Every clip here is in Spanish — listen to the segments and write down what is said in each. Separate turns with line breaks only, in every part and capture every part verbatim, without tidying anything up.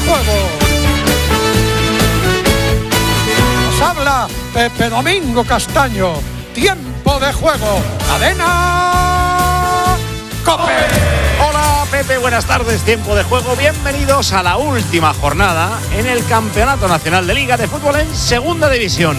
juego. Nos habla Pepe Domingo Castaño. Tiempo de juego. Cadena COPE.
Hola Pepe, buenas tardes. Tiempo de juego. Bienvenidos a la última jornada en el Campeonato Nacional de Liga de Fútbol en Segunda División.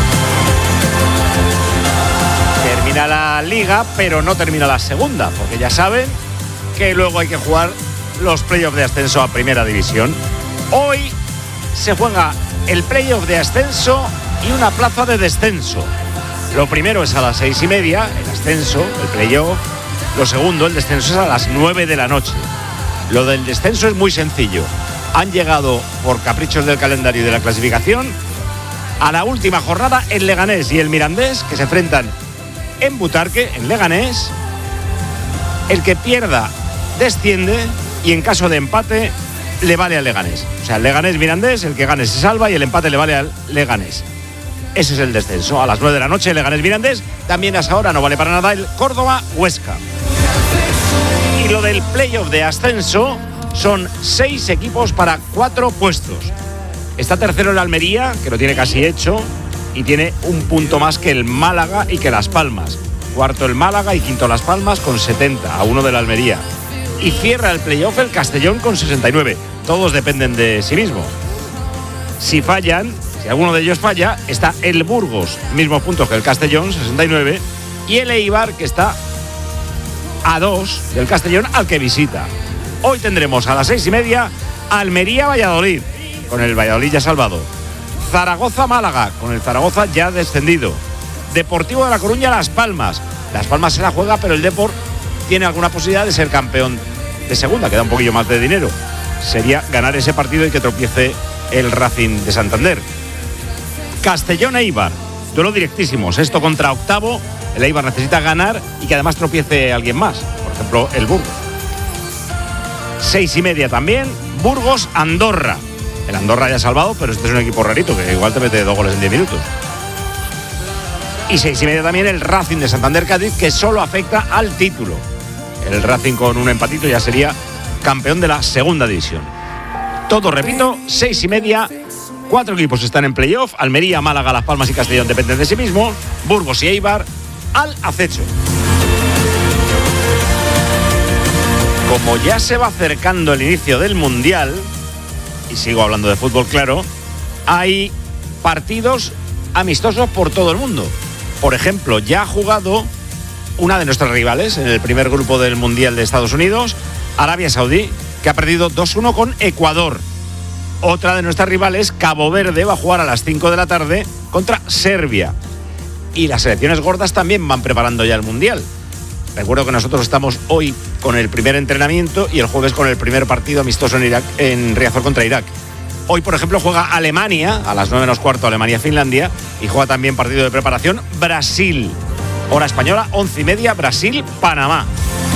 Termina la Liga, pero no termina la Segunda, porque ya saben que luego hay que jugar los playoffs de ascenso a Primera División. Hoy se juega el playoff de ascenso y una plaza de descenso. Lo primero es a las seis y media, el ascenso, el playoff. Lo segundo, el descenso, es a las nueve de la noche. Lo del descenso es muy sencillo. Han llegado, por caprichos del calendario y de la clasificación, a la última jornada el Leganés y el Mirandés, que se enfrentan en Butarque, en Leganés. El que pierda desciende y en caso de empate le vale al Leganés. O sea, el Leganés-Mirandés, el que gane se salva y el empate le vale al Leganés. Ese es el descenso. A las nueve de la noche, Leganés-Mirandés. También a esa hora no vale para nada el Córdoba-Huesca. Y lo del playoff de ascenso son seis equipos para cuatro puestos. Está tercero el Almería, que lo tiene casi hecho, y tiene un punto más que el Málaga y que Las Palmas. Cuarto el Málaga y quinto Las Palmas con setenta, a uno del Almería. Y cierra el playoff el Castellón con sesenta y nueve. Todos dependen de sí mismos. Si fallan, si alguno de ellos falla, está el Burgos, mismos puntos que el Castellón, sesenta y nueve, y el Eibar, que está a dos del Castellón al que visita. Hoy tendremos a las seis y media Almería-Valladolid, con el Valladolid ya salvado. Zaragoza-Málaga, con el Zaragoza ya descendido. Deportivo de La Coruña, Las Palmas. Las Palmas se la juega, pero el Depor tiene alguna posibilidad de ser campeón de segunda, que da un poquillo más de dinero. Sería ganar ese partido y que tropiece el Racing de Santander. Castellón-Eibar, duelo directísimo, sexto contra octavo. El Eibar necesita ganar y que además tropiece alguien más, por ejemplo el Burgos. Seis y media también, Burgos-Andorra. El Andorra ya ha salvado, pero este es un equipo rarito que igual te mete dos goles en diez minutos. Y seis y media también el Racing de Santander-Cádiz, que solo afecta al título. El Racing con un empatito ya sería campeón de la segunda división. Todo, repito, seis y media. Cuatro equipos están en playoff. Almería, Málaga, Las Palmas y Castellón dependen de sí mismos. Burgos y Eibar al acecho. Como ya se va acercando el inicio del Mundial, y sigo hablando de fútbol, claro, hay partidos amistosos por todo el mundo. Por ejemplo, ya ha jugado una de nuestras rivales en el primer grupo del Mundial de Estados Unidos, Arabia Saudí, que ha perdido dos uno con Ecuador. Otra de nuestras rivales, Cabo Verde, va a jugar a las cinco de la tarde contra Serbia. Y las selecciones gordas también van preparando ya el Mundial. Recuerdo que nosotros estamos hoy con el primer entrenamiento y el jueves con el primer partido amistoso en Irak, en Riazor contra Irak. Hoy, por ejemplo, juega Alemania, a las nueve menos cuarto, Alemania-Finlandia, y juega también partido de preparación Brasil. Hora española, once y media, Brasil-Panamá.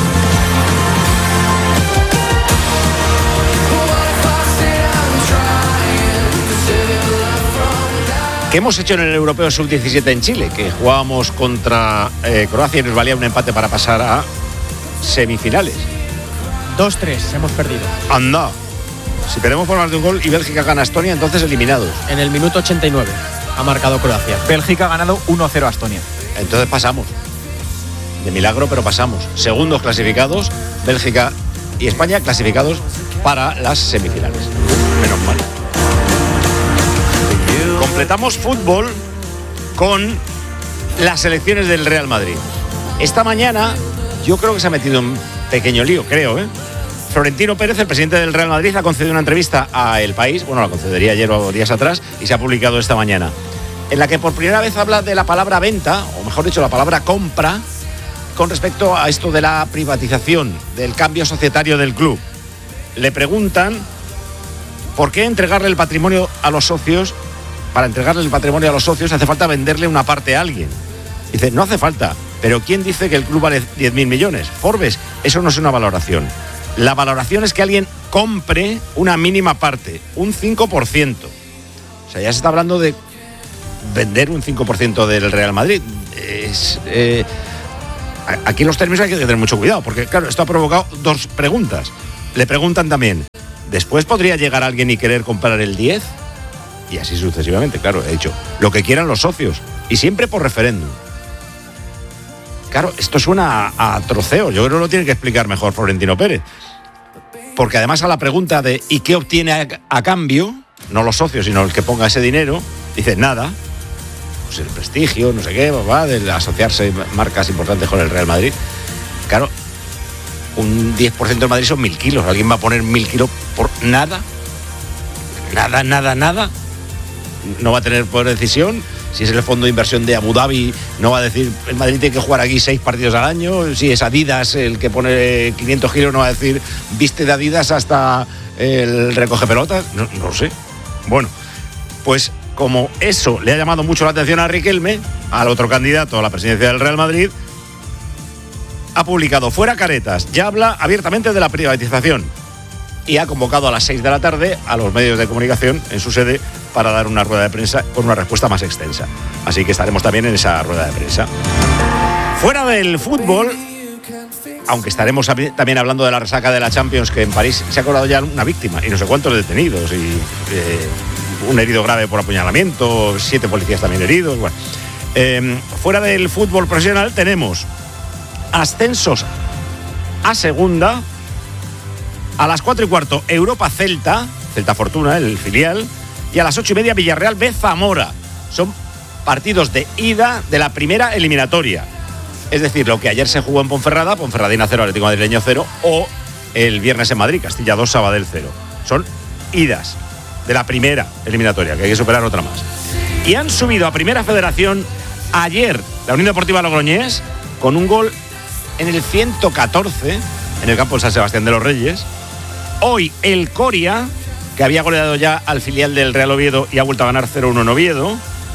¿Qué hemos hecho en el Europeo sub diecisiete en Chile? Que jugábamos contra eh, Croacia y nos valía un empate para pasar a semifinales.
dos tres, hemos perdido.
Anda. Si perdemos por más de un gol y Bélgica gana a Estonia, entonces eliminados.
En el minuto ochenta y nueve ha marcado Croacia.
Bélgica ha ganado uno cero a Estonia.
Entonces pasamos. De milagro, pero pasamos. Segundos clasificados, Bélgica y España clasificados para las semifinales. Menos mal. Completamos fútbol con las elecciones del Real Madrid. Esta mañana yo creo que se ha metido un pequeño lío, creo, ¿eh? Florentino Pérez, el presidente del Real Madrid, ha concedido una entrevista a El País, bueno, la concedería ayer o días atrás, y se ha publicado esta mañana, en la que por primera vez habla de la palabra venta, o mejor dicho, la palabra compra, con respecto a esto de la privatización, del cambio societario del club. Le preguntan por qué entregarle el patrimonio a los socios. Para entregarle el patrimonio a los socios hace falta venderle una parte a alguien. Dice, no hace falta, pero ¿quién dice que el club vale diez mil millones? Forbes, eso no es una valoración. La valoración es que alguien compre una mínima parte, un cinco por ciento. O sea, ya se está hablando de vender un cinco por ciento del Real Madrid. Es, eh, aquí los términos hay que tener mucho cuidado, porque claro, esto ha provocado dos preguntas. Le preguntan también, después podría llegar alguien y querer comprar el diez. Y así sucesivamente, claro, he dicho, lo que quieran los socios. Y siempre por referéndum. Claro, esto suena a, a troceo. Yo creo que lo tiene que explicar mejor Florentino Pérez. Porque además a la pregunta de ¿y qué obtiene a, a cambio? No los socios, sino el que ponga ese dinero, dice nada. Pues el prestigio, no sé qué, va, de asociarse marcas importantes con el Real Madrid. Claro, un diez por ciento del Madrid son mil kilos. ¿Alguien va a poner mil kilos por nada? Nada, nada, nada. No va a tener poder de decisión. Si es el fondo de inversión de Abu Dhabi, no va a decir el Madrid tiene que jugar aquí seis partidos al año. Si es Adidas el que pone quinientos kilos, no va a decir viste de Adidas hasta el recoge pelotas. No, no lo sé. Bueno, pues como eso le ha llamado mucho la atención a Riquelme, al otro candidato a la presidencia del Real Madrid, ha publicado fuera caretas, ya habla abiertamente de la privatización y ha convocado a las seis de la tarde a los medios de comunicación en su sede para dar una rueda de prensa con una respuesta más extensa. Así que estaremos también en esa rueda de prensa. Fuera del fútbol, aunque estaremos también hablando de la resaca de la Champions, que en París se ha colado ya una víctima y no sé cuántos detenidos y eh, un herido grave por apuñalamiento, siete policías también heridos. Bueno, eh, fuera del fútbol profesional tenemos ascensos a segunda. A las cuatro y cuarto, Europa Celta, Celta Fortuna, el filial, y a las ocho y media, Villarreal B Zamora. Son partidos de ida de la primera eliminatoria. Es decir, lo que ayer se jugó en Ponferrada, Ponferradina cero, Atlético Madrileño cero, o el viernes en Madrid, Castilla dos, Sabadell cero. Son idas de la primera eliminatoria, que hay que superar otra más. Y han subido a Primera Federación ayer la Unión Deportiva Logroñés con un gol en el ciento catorce en el campo de San Sebastián de los Reyes. Hoy el Coria, que había goleado ya al filial del Real Oviedo y ha vuelto a ganar cero uno en Oviedo.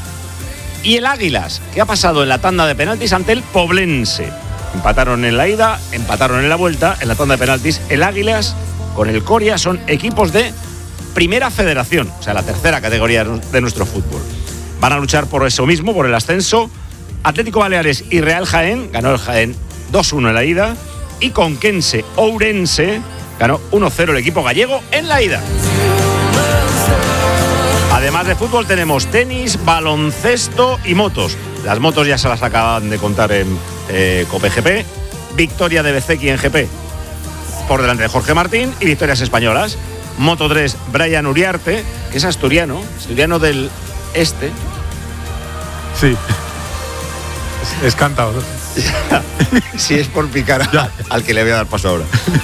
Y el Águilas, que ha pasado en la tanda de penaltis ante el Poblense. Empataron en la ida, empataron en la vuelta. En la tanda de penaltis, el Águilas con el Coria son equipos de Primera Federación, o sea, la tercera categoría de nuestro fútbol. Van a luchar por eso mismo, por el ascenso. Atlético Baleares y Real Jaén, ganó el Jaén dos uno en la ida. Y Conquense Ourense ganó uno cero el equipo gallego en la ida. Además de fútbol tenemos tenis, baloncesto y motos. Las motos ya se las acaban de contar en eh, Cope G P. Victoria de Bezeki en G P por delante de Jorge Martín y victorias españolas. Moto tres, Brian Uriarte, que es asturiano, asturiano del este.
Sí. Es, es cantador.
Si es por picar a, al que le voy a dar paso ahora.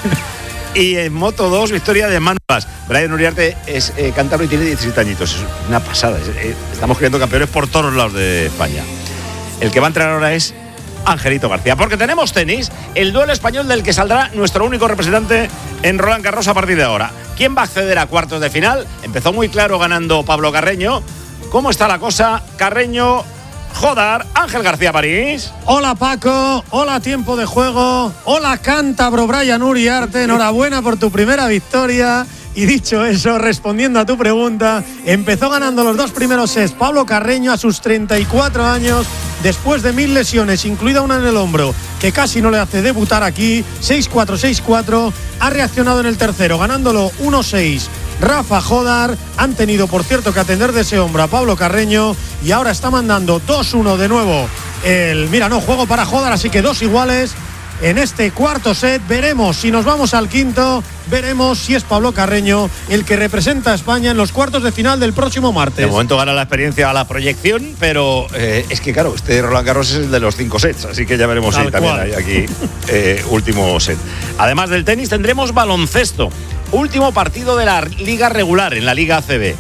Y en Moto dos, victoria de Manu Vaz. Brian Uriarte es eh, cántabro y tiene diecisiete añitos. Es una pasada. Es, eh, estamos creando campeones por todos lados de España. El que va a entrar ahora es Angelito García. Porque tenemos tenis, el duelo español del que saldrá nuestro único representante en Roland Garros a partir de ahora. ¿Quién va a acceder a cuartos de final? Empezó muy claro ganando Pablo Carreño. ¿Cómo está la cosa? Carreño, Jodar, Ángel García París.
Hola Paco, hola Tiempo de Juego, hola cántabro Brian Uriarte, enhorabuena por tu primera victoria. Y dicho eso, respondiendo a tu pregunta, empezó ganando los dos primeros sets Pablo Carreño a sus treinta y cuatro años, después de mil lesiones, incluida una en el hombro, que casi no le hace debutar aquí. Seis cuatro, seis cuatro, ha reaccionado en el tercero, ganándolo uno seis. Rafa Jodar, han tenido por cierto que atender de ese hombro a Pablo Carreño y ahora está mandando dos uno de nuevo el, mira, no, juego para Jodar, así que dos iguales en este cuarto set. Veremos si nos vamos al quinto, veremos si es Pablo Carreño el que representa a España en los cuartos de final del próximo martes.
De momento gana la experiencia a la proyección, pero eh, es que claro, este Roland Garros es el de los cinco sets, así que ya veremos si también hay aquí eh, último set. Además del tenis tendremos baloncesto. Último partido de la liga regular en la Liga A C B.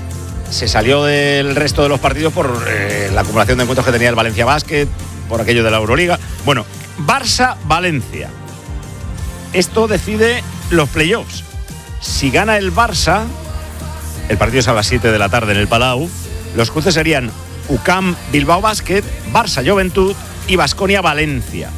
Se salió del resto de los partidos por eh, la acumulación de encuentros que tenía el Valencia Basket, por aquello de la Euroliga. Bueno, Barça-Valencia. Esto decide los playoffs. Si gana el Barça, el partido es a las siete de la tarde en el Palau, los cruces serían U C A M Bilbao Basket, Barça Juventud y Baskonia Valencia.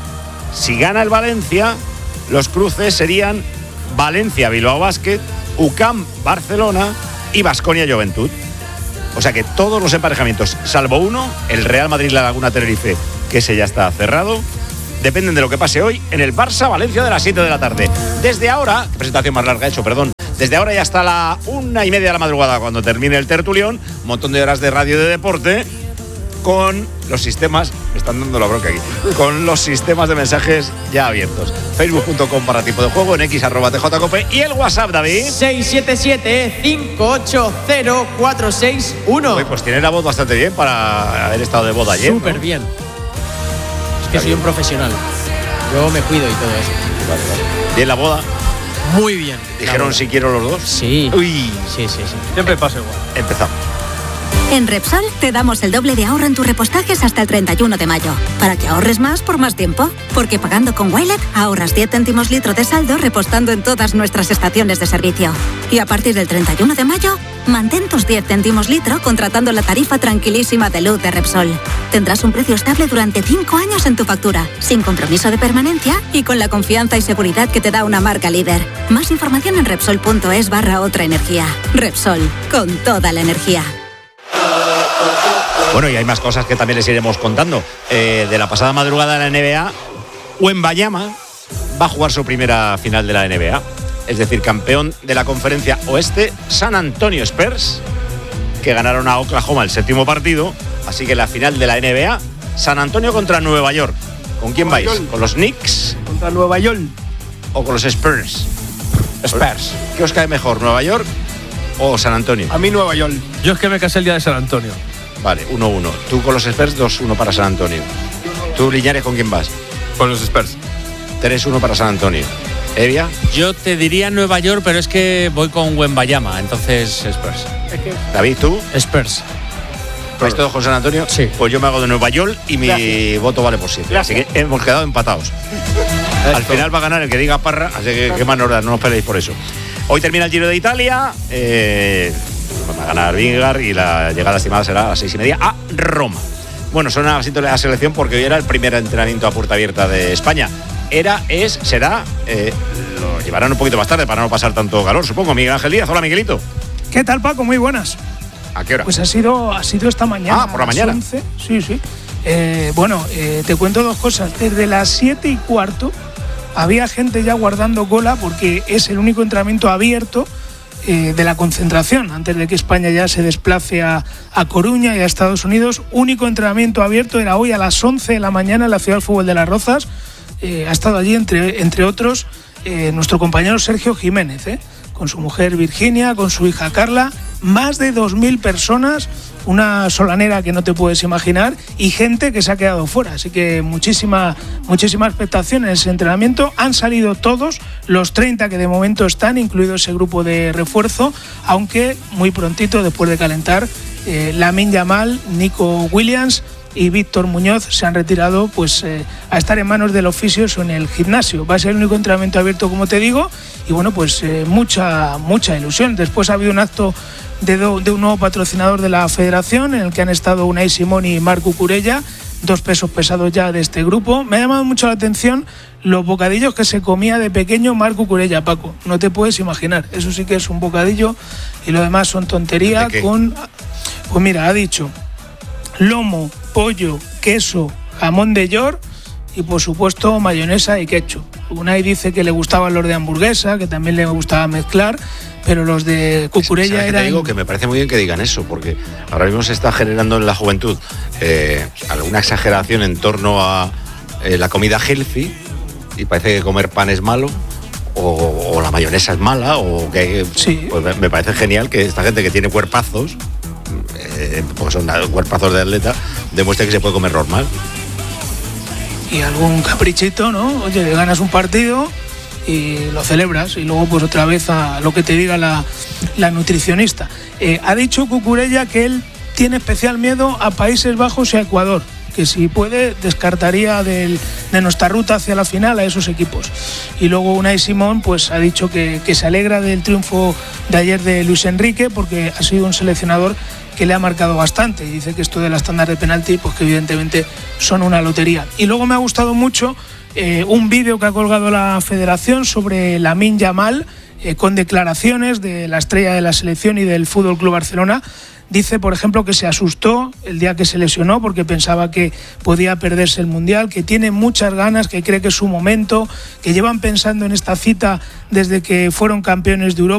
Si gana el Valencia, los cruces serían Valencia Bilbao Basket, U C A M Barcelona y Baskonia Juventud. O sea que todos los emparejamientos, salvo uno, el Real Madrid La Laguna Tenerife, que ese ya está cerrado, dependen de lo que pase hoy en el Barça Valencia de las siete de la tarde. Desde ahora, qué presentación más larga he hecho, perdón. Desde ahora y hasta la una y media de la madrugada, cuando termine el tertulión, un montón de horas de radio de deporte con los sistemas, me están dando la bronca aquí, con los sistemas de mensajes ya abiertos. facebook punto com para Tiempo de Juego, en x arroba tjcope y el WhatsApp, David.
seis siete siete, cinco ocho cero, cuatro seis uno.
Oye, pues tiene la voz bastante bien para haber estado de boda ayer.
Súper
¿no?
bien. Es que soy un profesional. Yo me cuido y todo eso.
Vale, vale. Bien la boda.
Muy bien.
Dijeron si quiero los dos.
Sí.
Uy.
Sí, sí, sí.
Siempre pasa igual.
Empezamos.
En Repsol te damos el doble de ahorro en tus repostajes hasta el treinta y uno de mayo, para que ahorres más por más tiempo. Porque pagando con Wilet ahorras diez céntimos litro de saldo repostando en todas nuestras estaciones de servicio. Y a partir del treinta y uno de mayo, mantén tus diez céntimos litro contratando la tarifa tranquilísima de luz de Repsol. Tendrás un precio estable durante cinco años en tu factura, sin compromiso de permanencia y con la confianza y seguridad que te da una marca líder. Más información en Repsol punto es barra otra energía. Repsol, con toda la energía.
Bueno, y hay más cosas que también les iremos contando. Eh, de la pasada madrugada de la N B A, Wembanyama va a jugar su primera final de la N B A. Es decir, campeón de la conferencia oeste, San Antonio Spurs, que ganaron a Oklahoma el séptimo partido. Así que la final de la N B A, San Antonio contra Nueva York. ¿Con quién vais? ¿Con los Knicks?
Contra Nueva York.
¿O con los Spurs? Spurs. ¿Qué os cae mejor, Nueva York o San Antonio?
A mí Nueva York.
Yo es que me casé el día de San Antonio.
Vale, uno uno. Tú con los Spurs, dos uno para San Antonio. ¿Tú, Liñares, con quién vas?
Con los Spurs.
tres uno para San Antonio. ¿Evia?
Yo te diría Nueva York, pero es que voy con Wembanyama, entonces Spurs.
David, ¿tú?
Spurs.
¿Vais todos con San Antonio?
Sí.
Pues yo me hago de Nueva York y mi
Gracias.
voto vale por siete. Así
Gracias.
que hemos quedado empatados. Al final va a ganar el que diga Parra, así que qué más nos da, no os peleéis por eso. Hoy termina el Giro de Italia. Eh, va a ganar Vingegaard y la llegada estimada será a las seis y media a Roma. Bueno, son a la selección porque hoy era el primer entrenamiento a puerta abierta de España. Era, es, será, eh, lo llevarán un poquito más tarde para no pasar tanto calor, supongo. Miguel Ángel Díaz, hola Miguelito.
¿Qué tal, Paco? Muy buenas.
¿A qué hora?
Pues ha sido, ha sido esta mañana.
Ah, por la
a las
mañana.
once. Sí, sí. Eh, bueno, eh, te cuento dos cosas. Desde las siete y cuarto había gente ya guardando cola porque es el único entrenamiento abierto eh, de la concentración, antes de que España ya se desplace a, a Coruña y a Estados Unidos. Único entrenamiento abierto era hoy a las once de la mañana en la Ciudad del Fútbol de Las Rozas. Eh, ha estado allí, entre, entre otros, eh, nuestro compañero Sergio Jiménez, eh, con su mujer Virginia, con su hija Carla. Más de dos mil personas, una solanera que no te puedes imaginar, y gente que se ha quedado fuera. Así que muchísima, muchísima expectación en ese entrenamiento. Han salido todos los treinta que de momento están, incluido ese grupo de refuerzo, aunque muy prontito, después de calentar, eh, Lamine Yamal, Nico Williams y Víctor Muñoz se han retirado pues eh, a estar en manos del oficio en el gimnasio. Va a ser el único entrenamiento abierto, como te digo, y bueno, pues eh, mucha, mucha ilusión. Después ha habido un acto de, do, de un nuevo patrocinador de la federación en el que han estado Unai Simón y Marc Cucurella, dos pesos pesados ya de este grupo. Me ha llamado mucho la atención los bocadillos que se comía de pequeño Marc Cucurella, Paco. No te puedes imaginar. Eso sí que es un bocadillo y lo demás son tonterías. Con, pues mira, ha dicho lomo, pollo, queso, jamón de york y por supuesto mayonesa y ketchup. Unai dice que le gustaban los de hamburguesa, que también le gustaba mezclar, pero los de Cucurella
¿Sabes qué
eran...
te digo? Que me parece muy bien que digan eso, porque ahora mismo se está generando en la juventud eh, alguna exageración en torno a eh, la comida healthy, y parece que comer pan es malo, o, o la mayonesa es mala, o que
sí.
Pues me parece genial que esta gente que tiene cuerpazos, eh, pues son cuerpazos de atleta, demuestre que se puede comer normal.
Y algún caprichito, ¿no? Oye, ganas un partido y lo celebras, y luego pues otra vez a lo que te diga la, la nutricionista. Eh, ha dicho Cucurella que él tiene especial miedo a Países Bajos y a Ecuador, que si puede descartaría del, de nuestra ruta hacia la final a esos equipos. Y luego Unai Simón pues ha dicho que, que se alegra del triunfo de ayer de Luis Enrique, porque ha sido un seleccionador que le ha marcado bastante, y dice que esto de la estándar de penalti pues que evidentemente son una lotería. Y luego me ha gustado mucho eh, un vídeo que ha colgado la federación sobre Lamine Yamal, eh, con declaraciones de la estrella de la selección y del F C Barcelona. Dice, por ejemplo, que se asustó el día que se lesionó porque pensaba que podía perderse el Mundial, que tiene muchas ganas, que cree que es su momento, que llevan pensando en esta cita desde que fueron campeones de Europa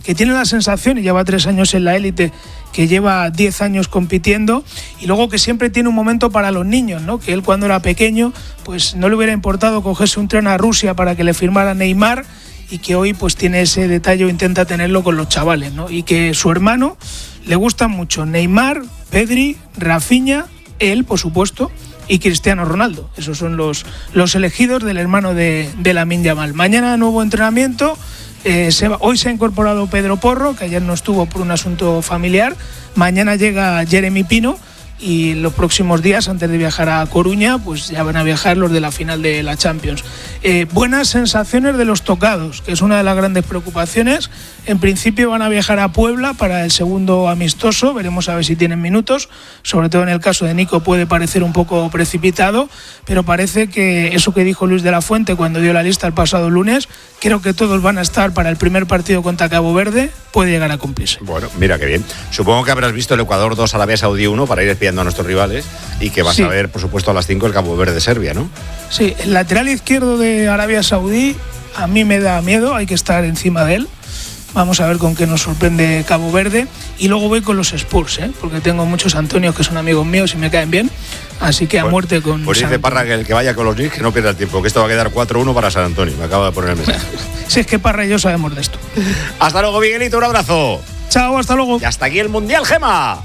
que tiene la sensación, y lleva tres años en la élite, que lleva diez años compitiendo, y luego que siempre tiene un momento para los niños, ¿no? Que él cuando era pequeño pues no le hubiera importado cogerse un tren a Rusia para que le firmara Neymar, y que hoy pues tiene ese detalle o intenta tenerlo con los chavales, ¿no? Y que su hermano le gustan mucho Neymar, Pedri, Rafinha, él por supuesto, y Cristiano Ronaldo. Esos son los, los elegidos del hermano de, de Lamine Yamal. Mañana nuevo entrenamiento. Eh, se va, hoy se ha incorporado Pedro Porro, que ayer no estuvo por un asunto familiar. Mañana llega Jeremy Pino, y los próximos días, antes de viajar a Coruña, pues ya van a viajar los de la final de la Champions. Eh, buenas sensaciones de los tocados, que es una de las grandes preocupaciones. En principio van a viajar a Puebla para el segundo amistoso, veremos a ver si tienen minutos, sobre todo en el caso de Nico puede parecer un poco precipitado, pero parece que eso que dijo Luis de la Fuente cuando dio la lista el pasado lunes, creo que todos van a estar para el primer partido contra Cabo Verde, puede llegar a cumplirse.
Bueno, mira qué bien. Supongo que habrás visto el Ecuador dos, Arabia Saudí uno, para ir despidiendo a nuestros rivales, y que vas
sí.
a ver, por supuesto, a las cinco el Cabo Verde-Serbia, ¿no?
Sí, el lateral izquierdo de Arabia Saudí a mí me da miedo, hay que estar encima de él. Vamos a ver con qué nos sorprende Cabo Verde. Y luego voy con los Spurs, ¿eh? Porque tengo muchos Antonios que son amigos míos y me caen bien. Así que a pues, muerte con
Pues dice Parra que el que vaya con los Knicks que no pierda el tiempo, que esto va a quedar cuatro uno para San Antonio. Me acaba de poner el mensaje.
Si es que Parra y yo sabemos de esto.
Hasta luego, Miguelito, un abrazo.
Chao, hasta luego.
Y hasta aquí el Mundial, Gema.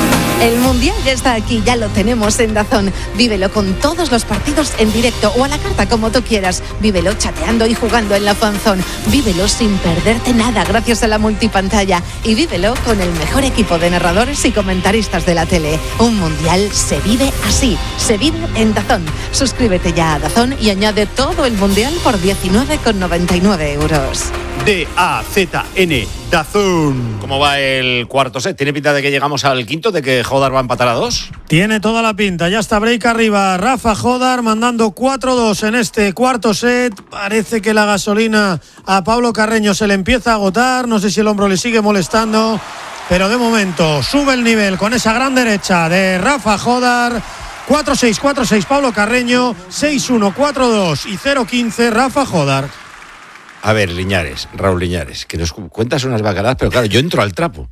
El Mundial ya está aquí, ya lo tenemos en DAZN. Vívelo con todos los partidos en directo o a la carta, como tú quieras. Vívelo chateando y jugando en la fanzone. Vívelo sin perderte nada gracias a la multipantalla. Y vívelo con el mejor equipo de narradores y comentaristas de la tele. Un Mundial se vive así, se vive en DAZN. Suscríbete ya a DAZN y añade todo el Mundial por diecinueve con noventa y nueve euros.
D A Z N, DAZN.
¿Cómo va el cuarto set? ¿Tiene pinta de que llegamos al quinto, de que Jodar va a empatar a dos?
Tiene toda la pinta, ya está break arriba. Rafa Jodar mandando cuatro dos en este cuarto set. Parece que la gasolina a Pablo Carreño se le empieza a agotar. No sé si el hombro le sigue molestando, pero de momento sube el nivel con esa gran derecha de Rafa Jodar. cuatro seis, cuatro seis Pablo Carreño, seis uno, cuatro dos y cero quince Rafa Jodar.
A ver, Liñares, Raúl Liñares, que nos cuentas unas bacaladas, pero claro, yo entro al trapo.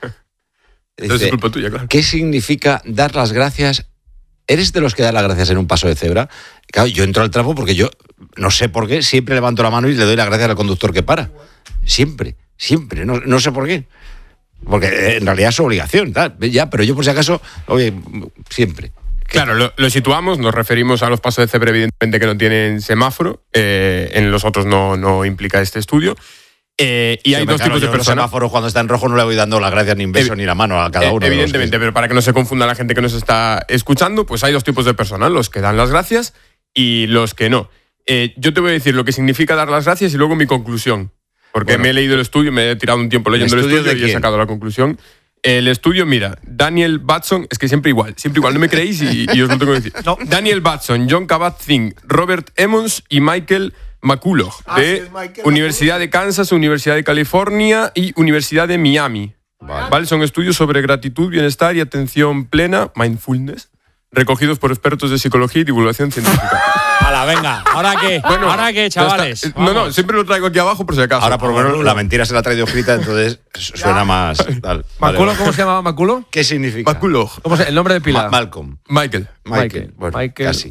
Dice,
es culpa tuya, claro.
¿Qué significa dar las gracias? ¿Eres de los que da las gracias en un paso de cebra? Claro, yo entro al trapo porque yo, no sé por qué, siempre levanto la mano y le doy las gracias al conductor que para. Siempre, siempre, no, no sé por qué. Porque en realidad es su obligación, tal, ya, pero yo por si acaso, oye, siempre.
Claro, lo, lo situamos, nos referimos a los pasos de cebra, evidentemente que no tienen semáforo, eh, en los otros no, no implica este estudio. Eh, y sí, hay dos tipos de personas.
Los semáforos cuando está en rojo no le voy dando las gracias ni un beso eh, ni la mano a cada uno.
Eh, evidentemente, de los que... pero para que no se confunda la gente que nos está escuchando, pues hay dos tipos de personas, los que dan las gracias y los que no. Eh, yo te voy a decir lo que significa dar las gracias y luego mi conclusión. Porque bueno, me he leído el estudio, me he tirado un tiempo leyendo el estudio, el estudio y he sacado la conclusión. El estudio, mira, Daniel Batson, es que siempre igual, siempre igual, no me creéis y, y os lo tengo que decir. No. Daniel Batson, John Kabat-Zinn, Robert Emmons y Michael McCullough, ah, de sí, Michael Universidad McCullough. de Kansas, Universidad de California y Universidad de Miami. Vale. Vale, son estudios sobre gratitud, bienestar y atención plena, mindfulness, recogidos por expertos de psicología y divulgación científica.
Hala, venga, ¿ahora qué? Bueno, ¿ahora qué, chavales?
No, no, siempre lo traigo aquí abajo por si acaso.
Ahora por lo menos la mentira se la ha traído escrita, entonces suena más tal.
Vale, ¿Maculo, cómo se llamaba Maculo?
¿Qué significa?
Maculo.
¿Cómo se, el nombre de pila?
Ma- Malcolm.
Michael.
Michael.
Michael.
Bueno,
Michael.
casi.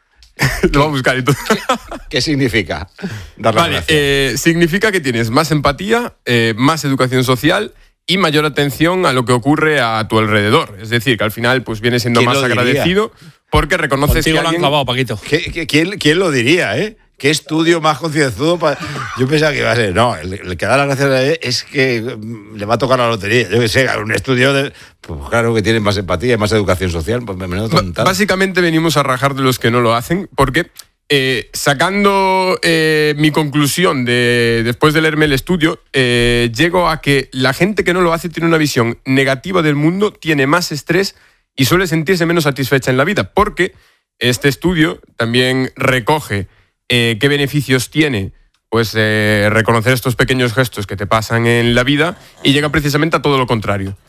Lo vamos a buscar y todo.
¿Qué, ¿Qué significa? Dar la
vale, eh, significa que tienes más empatía, eh, más educación social y mayor atención a lo que ocurre a tu alrededor. Es decir, que al final pues vienes siendo más agradecido porque reconoces
Contigo
que alguien...
lo han clavado, Paquito.
¿Qué, qué, quién, ¿Quién lo diría, eh? ¿Qué estudio más concienzudo? Para... Yo pensaba que iba a ser... No, el, el que da las gracias a él es que le va a tocar la lotería. Yo que sé, un estudio de... Pues claro que tiene más empatía y más educación social. Pues me menudo tontal.
Básicamente venimos a rajar de los que no lo hacen porque... Eh, sacando eh, mi conclusión de, después de leerme el estudio, eh, llego a que la gente que no lo hace tiene una visión negativa del mundo, tiene más estrés y suele sentirse menos satisfecha en la vida, porque este estudio también recoge eh, qué beneficios tiene pues eh, reconocer estos pequeños gestos que te pasan en la vida y llega precisamente a todo lo contrario.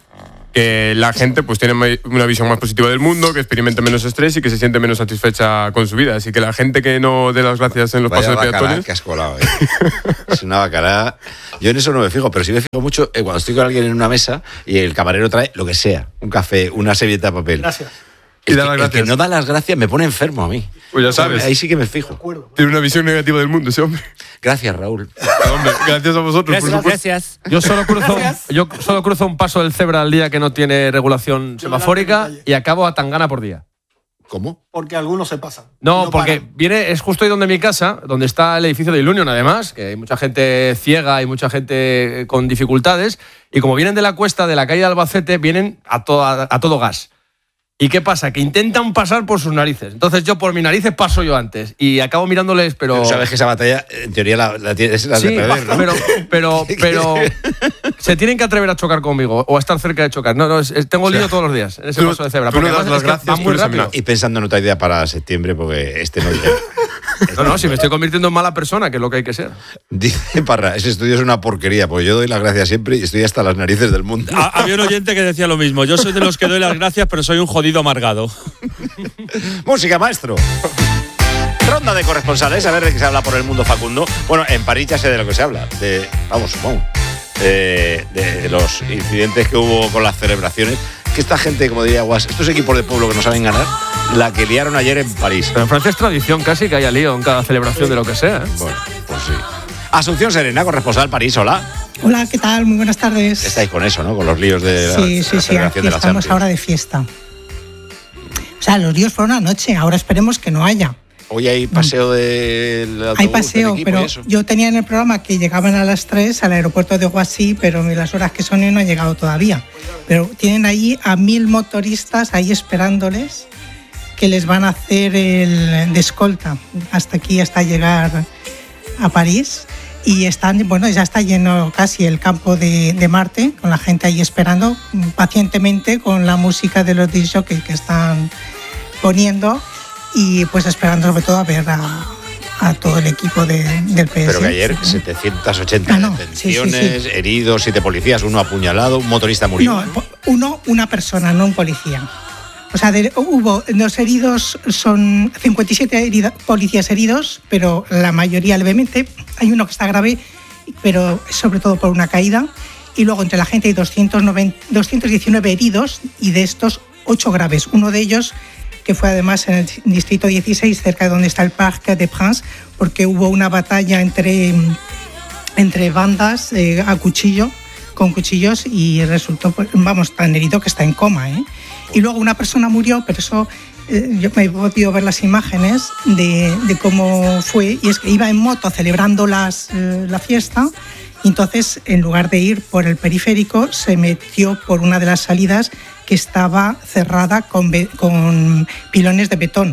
que la gente pues tiene una visión más positiva del mundo, que experimente menos estrés y que se siente menos satisfecha con su vida. Así que la gente que no dé las gracias en los
Vaya
pasos de
bacalá
peatones...
que has colado, ¿eh? Es una bacalá. Yo en eso no me fijo, pero sí me fijo mucho eh, cuando estoy con alguien en una mesa y el camarero trae lo que sea, un café, una servilleta de papel.
Gracias.
Y da
El
las
que, el
gracias.
que no da las gracias me pone enfermo a mí.
Pues ya sabes.
Ahí sí que me fijo.
Tiene una visión negativa del mundo ese hombre.
Gracias, Raúl.
Hombre, gracias a vosotros, por supuesto.
Gracias.
Yo solo cruzo, yo solo cruzo un paso del cebra al día que no tiene regulación semafórica y acabo a Tangana por día.
¿Cómo?
Porque algunos se pasan.
No,
No
porque
paran.
viene, es justo ahí donde mi casa, donde está el edificio de Ilunion, además, que hay mucha gente ciega y mucha gente con dificultades, y como vienen de la cuesta de la calle de Albacete, vienen a, toda, a todo gas. ¿Y qué pasa? Que intentan pasar por sus narices. Entonces yo por mis narices paso yo antes y acabo mirándoles, pero...
Pero sabes que esa batalla, en teoría, la, la, es la
Sí,
de perder, ¿no?
pero, pero, pero se tienen que atrever a chocar conmigo o a estar cerca de chocar. No, no, es- es- tengo
O sea,
lío todos los días en ese
tú-
paso de cebra.
tú no
porque
das
además
las
es que
gracias
van
por
muy
esa
rápido.
mina. Y pensando en otra idea para septiembre, porque este no llega.
No, no, si me estoy convirtiendo en mala persona, que es lo que hay que ser.
Dice Parra, ese estudio es una porquería, porque yo doy las gracias siempre y estoy hasta las narices del mundo.
Ha- Había un oyente que decía lo mismo. Yo soy de los que doy las gracias, pero soy un jodido amargado.
Música, maestro.
Ronda de corresponsales, a ver de qué se habla por el mundo, Facundo. Bueno, en París ya sé de lo que se habla. De, vamos, supongo. De, de los incidentes que hubo con las celebraciones. Que esta gente, como diría Guas, estos equipos de pueblo que no saben ganar, la que liaron ayer en París.
Pero en Francia es tradición casi que haya lío en cada celebración de lo que sea. ¿eh?
Bueno, pues sí. Asunción Serena, corresponsal París, hola.
Hola, ¿qué tal? Muy buenas tardes.
Estáis con eso, ¿no? Con los líos de la,
Sí,
de
sí,
la
sí,
celebración
aquí
de la
estamos
Champions.
ahora de fiesta. O sea, los líos fueron anoche, ahora esperemos que no haya.
Hoy hay paseo del autobús,
Hay paseo,
del equipo
pero
y eso.
yo tenía en el programa que llegaban a las tres al aeropuerto de Roissy, pero las horas que son y no han llegado todavía. Pero tienen ahí a mil motoristas ahí esperándoles que les van a hacer el de escolta hasta aquí, hasta llegar a París. Y están, bueno, ya está lleno casi el campo de, de Marte, con la gente ahí esperando pacientemente con la música de los disc jockeys que están poniendo y pues esperando sobre todo a ver a, a todo el equipo de, del P S.
Pero que ayer setecientos ochenta
Ah, no,
detenciones,
sí, sí, sí.
heridos, siete policías, uno apuñalado, un motorista murió.
No, po- uno, una persona, no un policía. O sea, de- hubo, los heridos son cincuenta y siete herida- policías heridos, pero la mayoría levemente. Hay uno que está grave, pero sobre todo por una caída. Y luego entre la gente hay doscientos noventa, doscientos diecinueve heridos y de estos ocho graves. Uno de ellos que fue además en el distrito dieciséis, cerca de donde está el Parc des Princes, porque hubo una batalla entre, entre bandas eh, a cuchillo, con cuchillos, y resultó, pues, vamos, tan herido que está en coma, ¿eh? Y luego una persona murió, pero eso eh, yo me he podido ver las imágenes de, de cómo fue, y es que iba en moto celebrando las, eh, la fiesta, y entonces en lugar de ir por el periférico se metió por una de las salidas que estaba cerrada con, be- con pilones de betón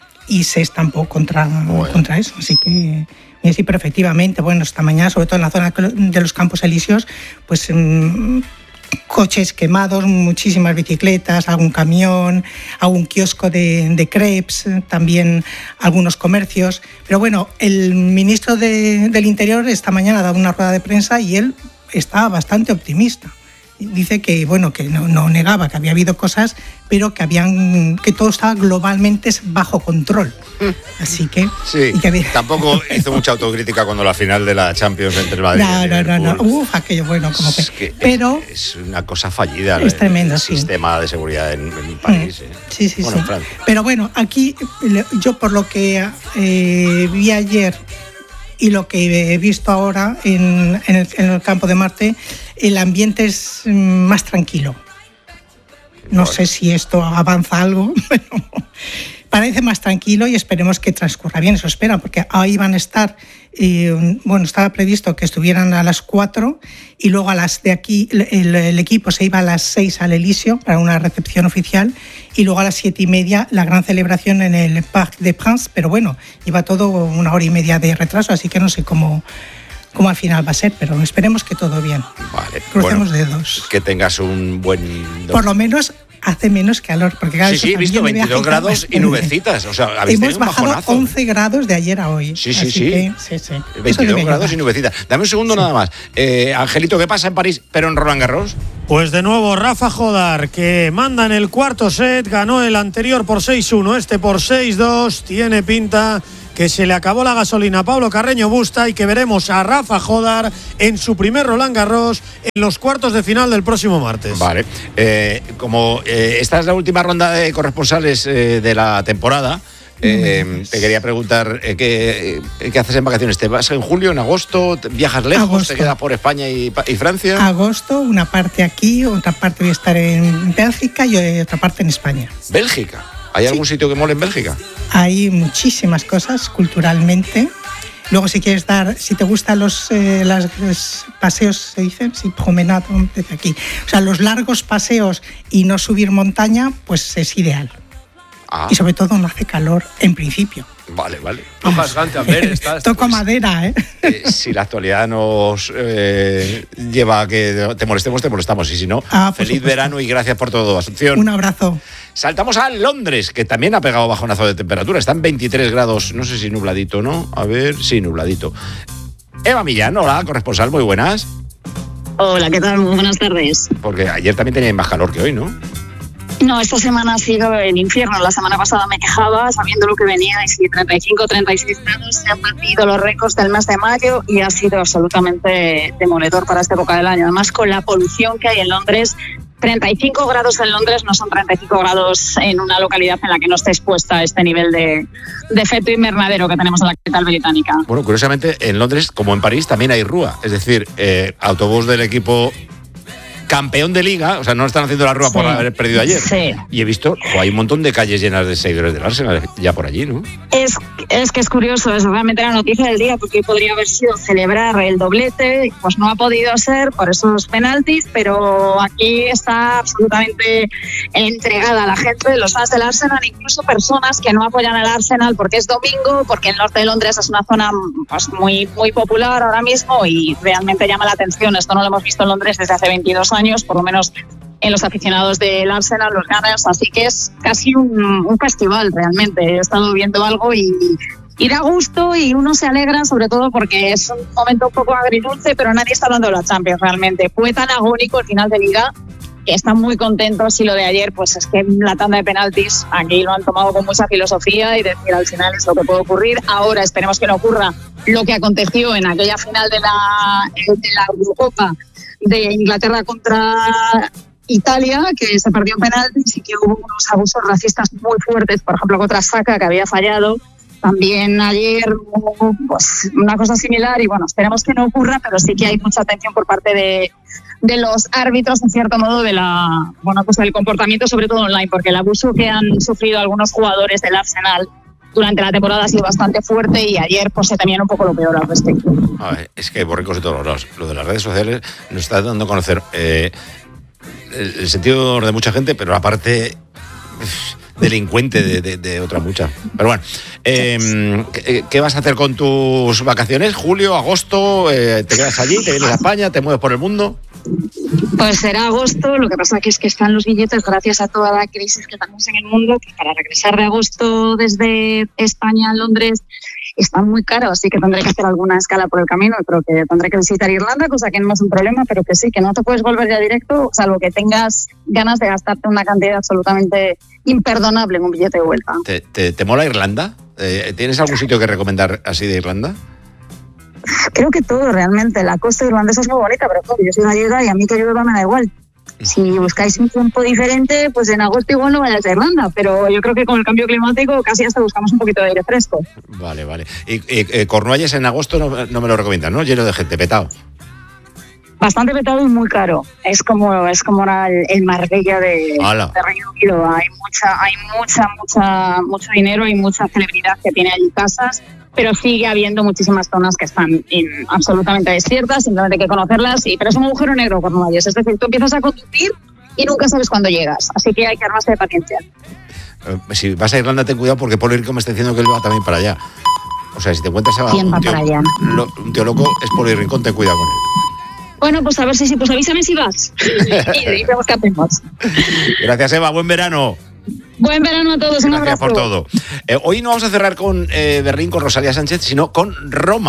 y se estampó contra, contra eso. Así que, y sí, pero efectivamente, bueno, esta mañana, sobre todo en la zona de los Campos Elíseos, pues mmm, coches quemados, muchísimas bicicletas, algún camión, algún kiosco de, de crepes, también algunos comercios. Pero bueno, el ministro de, del Interior esta mañana ha dado una rueda de prensa y él está bastante optimista. Dice que bueno, que no, no negaba que había habido cosas, pero que habían que todo estaba globalmente bajo control. Así que
Sí,
y que había-
tampoco hizo mucha autocrítica cuando la final de la Champions entre el Madrid
no,
y el
no, no, no.
Liverpool.
Uf, aquello bueno, como que.
Es que
pero
es una cosa fallida
Es
el-
tremendo,
el
sí.
sistema de seguridad en, en París. eh.
sí, sí,
Bueno,
sí.
Fran.
Pero bueno, aquí le- yo por lo que eh, vi ayer y lo que he visto ahora en, en, el, en el campo de Marte, el ambiente es mm, más tranquilo. No sé si esto avanza algo, pero parece más tranquilo y esperemos que transcurra bien, eso espera, porque ahí van a estar, eh, bueno, estaba previsto que estuvieran a las cuatro y luego a las de aquí, el, el equipo se iba a las seis al Elíseo para una recepción oficial y luego a las siete y media la gran celebración en el Parc des Princes, pero bueno, lleva todo una hora y media de retraso, así que no sé cómo, cómo al final va a ser, pero esperemos que todo bien.
Vale,
Crucemos
bueno,
dedos.
que tengas un buen...
Por lo menos hace menos calor, porque claro,
Sí,
eso
sí, he visto
también de
veintidós
viaje,
grados y
claro,
nubecitas. O sea, habéis
hemos
tenido un
bajado
bajonazo.
once grados de ayer a hoy.
Sí, sí,
así
sí.
que, sí, sí. Eso
veintidós
debe
grados
ayudar.
y nubecitas. Dame un segundo nada más. Eh, Angelito, ¿qué pasa en París, pero en Roland Garros?
Pues de nuevo Rafa Jodar, que manda en el cuarto set, ganó el anterior por seis uno, este por seis dos, tiene pinta que se le acabó la gasolina a Pablo Carreño Busta y que veremos a Rafa Jodar en su primer Roland Garros en los cuartos de final del próximo martes.
Vale, eh, como eh, esta es la última ronda de corresponsales eh, de la temporada, Eh, te quería preguntar eh, ¿qué, eh, ¿qué haces en vacaciones? ¿Te vas en julio, en agosto? ¿Viajas lejos?
Agosto.
¿Te quedas por España y, y Francia?
Agosto, una parte aquí, otra parte voy a estar en Bélgica y otra parte en España.
¿Bélgica? ¿Hay algún sí. sitio que mole en Bélgica?
Hay muchísimas cosas culturalmente. Luego, si quieres dar, si te gustan los, eh, las, los paseos, se dicen, sí, promenade desde aquí. O sea, los largos paseos y no subir montaña, pues es ideal. Ah. Y sobre todo no hace calor en principio.
Vale, vale.
Vamos, Amber, estás,
Toco
pues,
madera, ¿eh?
¿eh? Si la actualidad nos eh, lleva a que te molestemos, te molestamos. Y si no,
ah,
feliz
supuesto.
verano y gracias por todo, Asunción.
Un abrazo.
Saltamos a Londres, que también ha pegado bajonazo de temperatura. Están veintitrés grados, no sé si nubladito, ¿no? A ver, sí, nubladito. Eva Millán, hola, corresponsal, muy buenas.
Hola, ¿qué tal? Muy buenas tardes.
Porque ayer también tenía más calor que hoy, ¿no?
No, esta semana ha sido el infierno. La semana pasada me quejaba sabiendo lo que venía y sí, treinta y cinco, treinta y seis grados, se han batido los récords del mes de mayo y ha sido absolutamente demoledor para esta época del año. Además, con la polución que hay en Londres, treinta y cinco grados en Londres no son treinta y cinco grados en una localidad en la que no esté expuesta a este nivel de, de efecto invernadero que tenemos en la capital británica.
Bueno, curiosamente, en Londres, como en París, también hay rúa. Es decir, eh, autobús del equipo campeón de liga, o sea, no están haciendo la rúa sí. por haber perdido ayer.
Sí.
Y he visto, oh, hay un montón de calles llenas de seguidores del Arsenal ya por allí, ¿no?
Es, es que es curioso, es realmente la noticia del día, porque podría haber sido celebrar el doblete, pues no ha podido ser por esos penaltis, pero aquí está absolutamente entregada la gente, los fans del Arsenal, incluso personas que no apoyan al Arsenal porque es domingo, porque el norte de Londres es una zona pues, muy, muy popular ahora mismo y realmente llama la atención. Esto no lo hemos visto en Londres desde hace veintidós años, por lo menos en los aficionados del Arsenal, los Gunners, así que es casi un, un festival realmente. He estado viendo algo y, y da gusto y uno se alegra, sobre todo porque es un momento un poco agridulce, pero nadie está hablando de la Champions realmente. Fue tan agónico el final de Liga que están muy contentos y lo de ayer, pues es que la tanda de penaltis aquí lo han tomado con mucha filosofía y decir al final es lo que puede ocurrir. Ahora esperemos que no ocurra lo que aconteció en aquella final de la, de la Eurocopa de Inglaterra contra Italia, que se perdió en penaltis y que hubo unos abusos racistas muy fuertes, por ejemplo contra Saka, que había fallado. También ayer hubo pues, una cosa similar y bueno, esperemos que no ocurra, pero sí que hay mucha atención por parte de, de los árbitros, en cierto modo, de la bueno, pues del comportamiento, sobre todo online, porque el abuso que han sufrido algunos jugadores del Arsenal durante la temporada ha sido bastante fuerte y ayer pues se temían un poco lo peor al respecto.
A ver, es que borricos de todos los lados. Lo de las redes sociales nos está dando a conocer eh, el, el sentido de mucha gente, pero aparte delincuente de, de, de otra mucha. Pero bueno, eh, ¿qué, ¿qué vas a hacer con tus vacaciones? ¿Julio, agosto? Eh, ¿Te quedas allí? ¿Te vienes a España? ¿Te mueves por el mundo?
Pues será agosto, lo que pasa que es que están los billetes gracias a toda la crisis que tenemos en el mundo, que para regresar de agosto desde España a Londres están muy caros, así que tendré que hacer alguna escala por el camino, creo que tendré que visitar Irlanda, cosa que no es un problema, pero que sí, que no te puedes volver ya directo, salvo que tengas ganas de gastarte una cantidad absolutamente imperdonable en un billete de vuelta.
¿Te, te, te mola Irlanda? Eh, ¿Tienes algún sitio que recomendar así de Irlanda?
Creo que todo realmente. La costa irlandesa es muy bonita, pero claro, yo soy gallega y a mí que llueva me da igual. Si buscáis un tiempo diferente, pues en agosto igual no vayáis a Irlanda, pero yo creo que con el cambio climático casi hasta buscamos un poquito de aire fresco.
Vale, vale. Y, y eh, Cornualles en agosto no, no me lo recomiendan, ¿no? Lleno de gente, petado.
Bastante petado y muy caro. Es como es como el, el Marbella de, de Reino Unido. Hay mucha, hay mucha, mucha, mucho dinero, hay mucha celebridad que tiene allí casas, pero sigue habiendo muchísimas zonas que están in, absolutamente desiertas, simplemente hay que conocerlas, y, pero es un agujero negro, Cornualles. Es decir, tú empiezas a conducir y nunca sabes cuándo llegas, así que hay que armarse de paciencia.
Eh, si vas a Irlanda, ten cuidado porque Polo Rincón me está diciendo que él va también para allá. O sea, si te encuentras a
¿Quién va
un, tío,
para allá?
Lo, un tío loco, es Polo Rincón, ten cuidado con él.
Bueno, pues a ver si sí, pues avísame si vas. Y vemos qué hacemos.
Gracias, Eva, buen verano.
Buen verano a todos, un
Gracias
abrazo.
por todo. Eh, hoy no vamos a cerrar con eh, Berlín, con Rosalía Sánchez, sino con Roma, con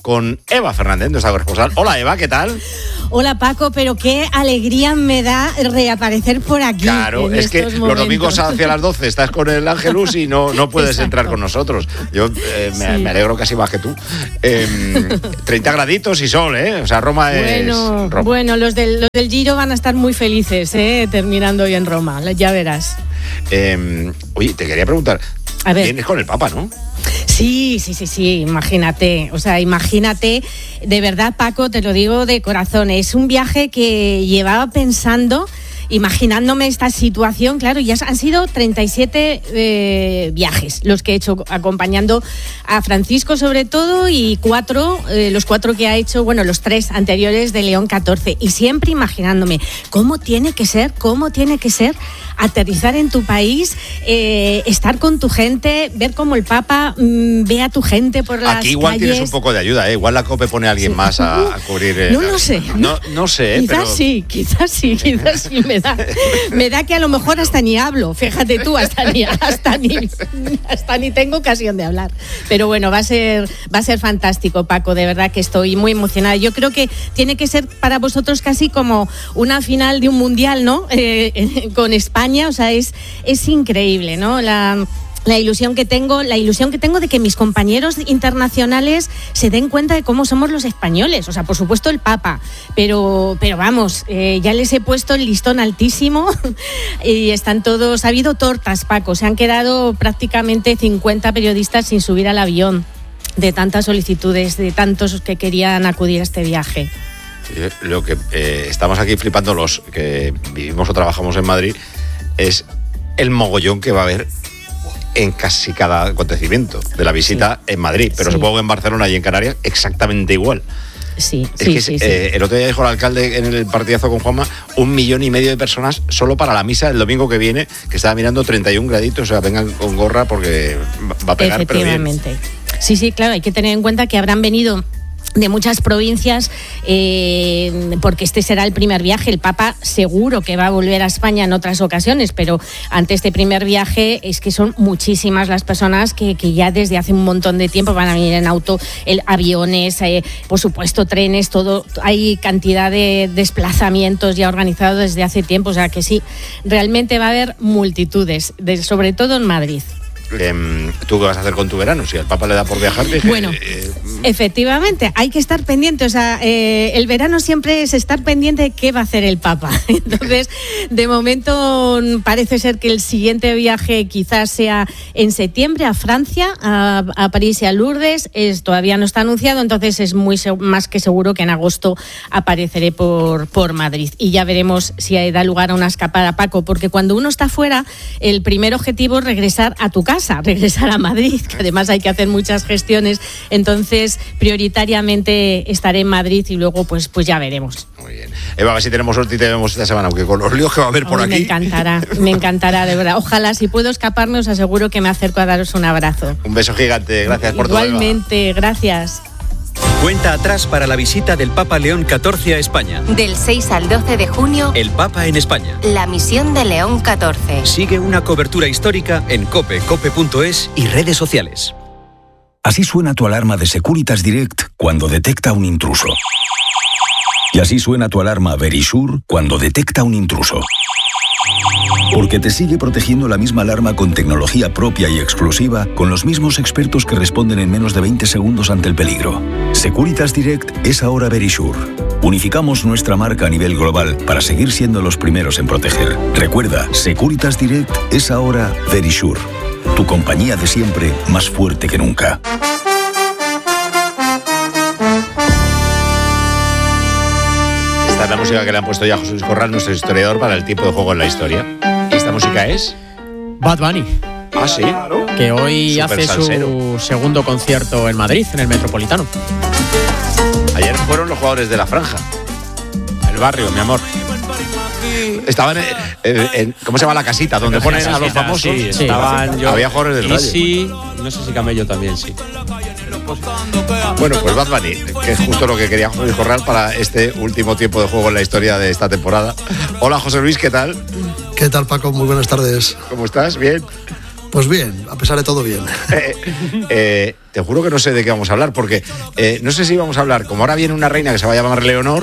con Eva Fernández, nuestra corresponsal. Hola Eva, ¿qué tal?
Hola Paco, pero qué alegría me da reaparecer por aquí.
Claro, es que
momentos.
Los domingos hacia las doce estás con el Ángelus y no, no puedes Exacto. entrar con nosotros. Yo eh, me, sí. me alegro casi más que tú. Eh, treinta graditos y sol, ¿eh? O sea, Roma
bueno,
es Roma.
Bueno, los del, los del Giro van a estar muy felices, ¿eh? Terminando hoy en Roma, ya verás.
Eh, oye, te quería preguntar,
a ver.
vienes con el Papa, ¿no?
Sí, sí, sí, sí, imagínate, o sea, imagínate, de verdad, Paco, te lo digo de corazón, es un viaje que llevaba pensando, imaginándome esta situación, claro, ya han sido treinta y siete eh, viajes los que he hecho acompañando a Francisco sobre todo y cuatro, eh, los cuatro que ha hecho, bueno, los tres anteriores de León catorce y siempre imaginándome cómo tiene que ser, cómo tiene que ser aterrizar en tu país, eh, estar con tu gente, ver cómo el Papa mmm, ve a tu gente por las
Aquí igual
calles.
Tienes un poco de ayuda, ¿eh? Igual la COPE pone a alguien sí. más a, a cubrir. Eh,
no lo sé.
No, no sé,
Quizás
pero...
sí, quizás sí, quizás sí. Me da, me da que a lo mejor hasta ni hablo, fíjate tú, hasta ni, hasta ni, hasta ni tengo ocasión de hablar. Pero bueno, va a ser, va a ser fantástico, Paco, de verdad que estoy muy emocionada. Yo creo que tiene que ser para vosotros casi como una final de un mundial, ¿no? Eh, con España. O sea, es, es increíble, ¿no? La, la ilusión que tengo, la ilusión que tengo de que mis compañeros internacionales se den cuenta de cómo somos los españoles. O sea, por supuesto el Papa, pero, pero vamos, eh, ya les he puesto el listón altísimo y están todos, ha habido tortas, Paco, se han quedado prácticamente cincuenta periodistas sin subir al avión de tantas solicitudes, de tantos que querían acudir a este viaje.
Lo que eh, estamos aquí flipando los que vivimos o trabajamos en Madrid es el mogollón que va a haber en casi cada acontecimiento de la visita sí. en Madrid, pero sí. supongo que en Barcelona y en Canarias exactamente igual.
Sí,
es
sí,
que
sí,
eh,
sí.
El otro día dijo el alcalde en el partidazo con Juanma, un millón y medio de personas solo para la misa del domingo que viene, que estaba mirando treinta y un graditos, o sea, vengan con gorra porque va a pegar, pero bien.
Efectivamente. Sí, sí, claro, hay que tener en cuenta que habrán venido de muchas provincias, eh, porque este será el primer viaje. El Papa seguro que va a volver a España en otras ocasiones, pero ante este primer viaje es que son muchísimas las personas que, que ya desde hace un montón de tiempo van a venir en auto, el, aviones, eh, por supuesto trenes, todo. Hay cantidad de desplazamientos ya organizados desde hace tiempo, o sea que sí, realmente va a haber multitudes, de, sobre todo en Madrid.
Eh, ¿Tú qué vas a hacer con tu verano? Si al Papa le da por viajar, dije,
bueno,
eh,
efectivamente, hay que estar pendiente. O sea, eh, el verano siempre es estar pendiente de qué va a hacer el Papa. Entonces, de momento parece ser que el siguiente viaje quizás sea en septiembre a Francia, a, a París y a Lourdes. Es, todavía no está anunciado, entonces es muy más que seguro que en agosto apareceré por, por Madrid. Y ya veremos si da lugar a una escapada, Paco, porque cuando uno está fuera, el primer objetivo es regresar a tu casa. regresar a Madrid, que además hay que hacer muchas gestiones, entonces prioritariamente estaré en Madrid y luego pues, pues ya veremos.
Muy bien. Eva, a ver si tenemos suerte y te vemos esta semana, aunque con los líos que va a haber por
Ay,
aquí.
Me encantará, me encantará, de verdad. Ojalá, si puedo escaparme, os aseguro que me acerco a daros un abrazo.
Un beso gigante, gracias por todo.
Igualmente, gracias.
Cuenta atrás para la visita del Papa León catorce a España.
Del seis al doce de junio,
el Papa en España.
La misión de León catorce.
Sigue una cobertura histórica en cope, cope punto es y redes sociales.
Así suena tu alarma de Securitas Direct cuando detecta un intruso. Y así suena tu alarma Verisure cuando detecta un intruso. Porque te sigue protegiendo la misma alarma con tecnología propia y exclusiva, con los mismos expertos que responden en menos de veinte segundos ante el peligro. Securitas Direct es ahora Verisure. Unificamos nuestra marca a nivel global para seguir siendo los primeros en proteger. Recuerda, Securitas Direct es ahora Verisure. Tu compañía de siempre, más fuerte que nunca.
Esta es la música que le han puesto ya a José Luis Corral, nuestro historiador, para el tiempo de juego en la historia. ¿Y esta música es?
Bad Bunny.
Ah, sí.
Que hoy
Super
hace
salsero.
su segundo concierto en Madrid, en el Metropolitano.
Ayer fueron los jugadores de la franja.
El barrio, mi amor.
Estaban en, en- en- ¿cómo se llama la casita? Donde ponen a los famosos.
Sí, estaban yo.
Había jugadores del
y
Rayo.
sí, no sé si Camello también, sí.
Bueno, pues Bad Bunny, que es justo lo que quería José Luis Corral para este último tiempo de juego en la historia de esta temporada. Hola, José Luis, ¿qué tal?
¿Qué tal, Paco? Muy buenas tardes.
¿Cómo estás? ¿Bien?
Pues bien, a pesar de todo bien.
Eh, eh, te juro que no sé de qué vamos a hablar, porque eh, no sé si vamos a hablar, como ahora viene una reina que se va a llamar Leonor,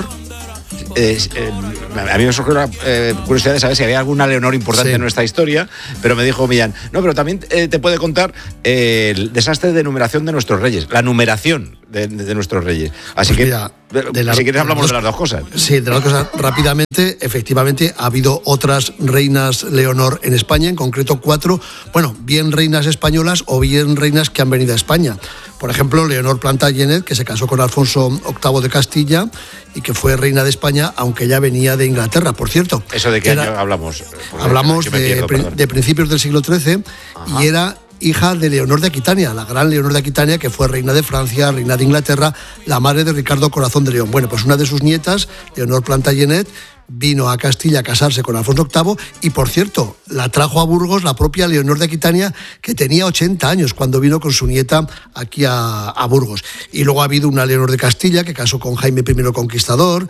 eh, eh, a mí me surgió la eh, curiosidad de saber si había alguna Leonor importante sí. en nuestra historia, pero me dijo Millán, no, pero también eh, te puede contar eh, el desastre de numeración de nuestros reyes, la numeración de, de, de nuestros reyes. Así pues que, mira, de la, si quieres hablamos de, dos, de las dos cosas.
Sí, de las dos cosas. Rápidamente, efectivamente, ha habido otras reinas Leonor en España, en concreto cuatro, bueno, bien reinas españolas o bien reinas que han venido a España. Por ejemplo, Leonor Plantagenet, que se casó con Alfonso octavo de Castilla y que fue reina de España, aunque ella venía de Inglaterra, por cierto.
¿Eso de qué era, año hablamos?
Hablamos de, pierdo, de principios del siglo trece. Ajá. Y era hija de Leonor de Aquitania, la gran Leonor de Aquitania, que fue reina de Francia, reina de Inglaterra, la madre de Ricardo Corazón de León. Bueno, pues una de sus nietas, Leonor Plantagenet, vino a Castilla a casarse con Alfonso octavo y, por cierto, la trajo a Burgos la propia Leonor de Aquitania, que tenía ochenta años cuando vino con su nieta aquí a, a Burgos. Y luego ha habido una Leonor de Castilla que casó con Jaime primero el Conquistador,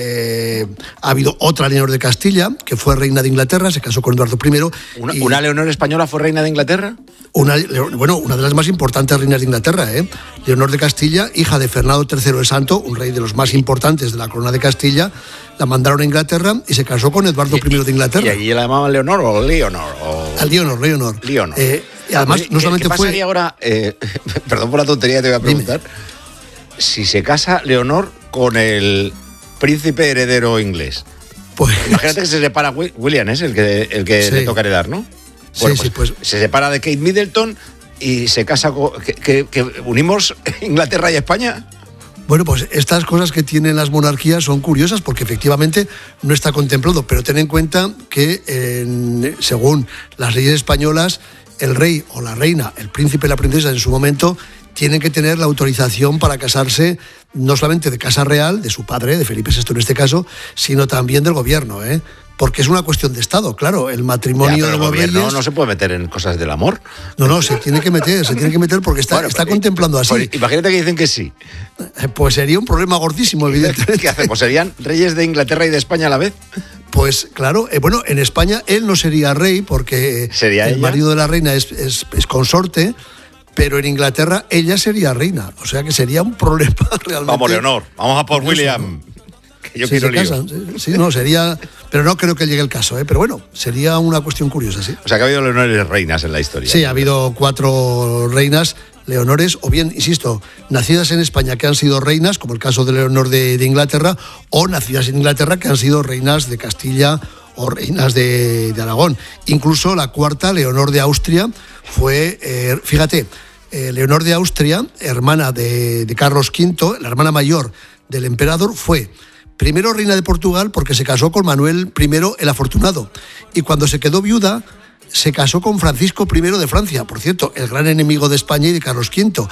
eh, ha habido otra Leonor de Castilla que fue reina de Inglaterra, se casó con Eduardo primero.
¿Una, y, ¿Una Leonor española fue reina de Inglaterra?
Una, bueno, una de las más importantes reinas de Inglaterra, ¿eh? Leonor de Castilla, hija de Fernando tercero el Santo, un rey de los más importantes de la corona de Castilla. La mandaron a Inglaterra y se casó con Eduardo primero de Inglaterra.
¿Y allí la llamaban Leonor o Leonor? O...
A Leonor, Leonor.
Leonor.
Eh, y además,
Oye,
no solamente
¿qué
fue...
pasaría ahora, eh, perdón por la tontería, te voy a preguntar, Dime. si se casa Leonor con el príncipe heredero inglés?
Pues...
Imagínate que se separa William, es el que, el que sí. le toca heredar, ¿no? Bueno, sí, pues, sí, pues se separa de Kate Middleton y se casa con... ¿Que, que, que unimos Inglaterra y España?
Bueno, pues estas cosas que tienen las monarquías son curiosas porque efectivamente no está contemplado, pero ten en cuenta que en, según las leyes españolas, el rey o la reina, el príncipe y la princesa en su momento tienen que tener la autorización para casarse no solamente de Casa Real, de su padre, de Felipe sexto en este caso, sino también del gobierno, ¿eh? Porque es una cuestión de Estado, claro, el matrimonio
ya,
de
los
los
gobierno
reyes...
no se puede meter en cosas del amor.
No, no, se tiene que meter, se tiene que meter porque está, bueno, está pues, contemplando así.
Pues, imagínate que dicen que sí.
Pues sería un problema gordísimo, evidentemente.
¿Qué hacemos? ¿Serían reyes de Inglaterra y de España a la vez?
Pues claro, eh, bueno, en España él no sería rey porque
¿Sería
el
ella?
marido de la reina es, es, es consorte, pero en Inglaterra ella sería reina. O sea que sería un problema realmente.
Vamos, Leonor, vamos a por William. Que yo
si
quiero
se casan, sí, sí, no, sería... Pero no creo que llegue el caso, ¿eh? Pero bueno, sería una cuestión curiosa, sí.
O sea que ha habido Leonores reinas en la historia.
Sí, ha habido cuatro reinas Leonores, o bien, insisto, nacidas en España que han sido reinas, como el caso de Leonor de, de Inglaterra, o nacidas en Inglaterra que han sido reinas de Castilla o reinas de, de Aragón. Incluso la cuarta, Leonor de Austria, fue, eh, fíjate, eh, Leonor de Austria, hermana de, de Carlos quinto, la hermana mayor del emperador, fue primero reina de Portugal porque se casó con Manuel primero el Afortunado, y cuando se quedó viuda se casó con Francisco primero de Francia, por cierto, el gran enemigo de España y de Carlos quinto.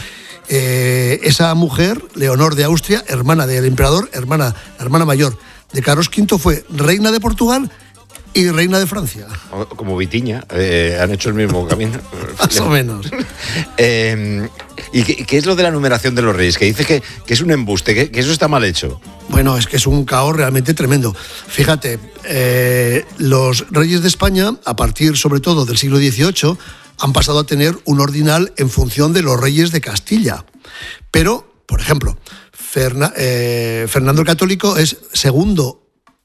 Eh, esa mujer, Leonor de Austria, hermana del emperador, hermana, hermana mayor de Carlos quinto, fue reina de Portugal y reina de Francia.
Como Vitiña, eh, han hecho el mismo camino.
Más o menos.
eh, ¿Y qué, qué es lo de la numeración de los reyes? Que dice que, que es un embuste, que, que eso está mal hecho.
Bueno, es que es un caos realmente tremendo. Fíjate, eh, los reyes de España, a partir sobre todo del siglo dieciocho, han pasado a tener un ordinal en función de los reyes de Castilla. Pero, por ejemplo, Ferna, eh, Fernando el Católico es segundo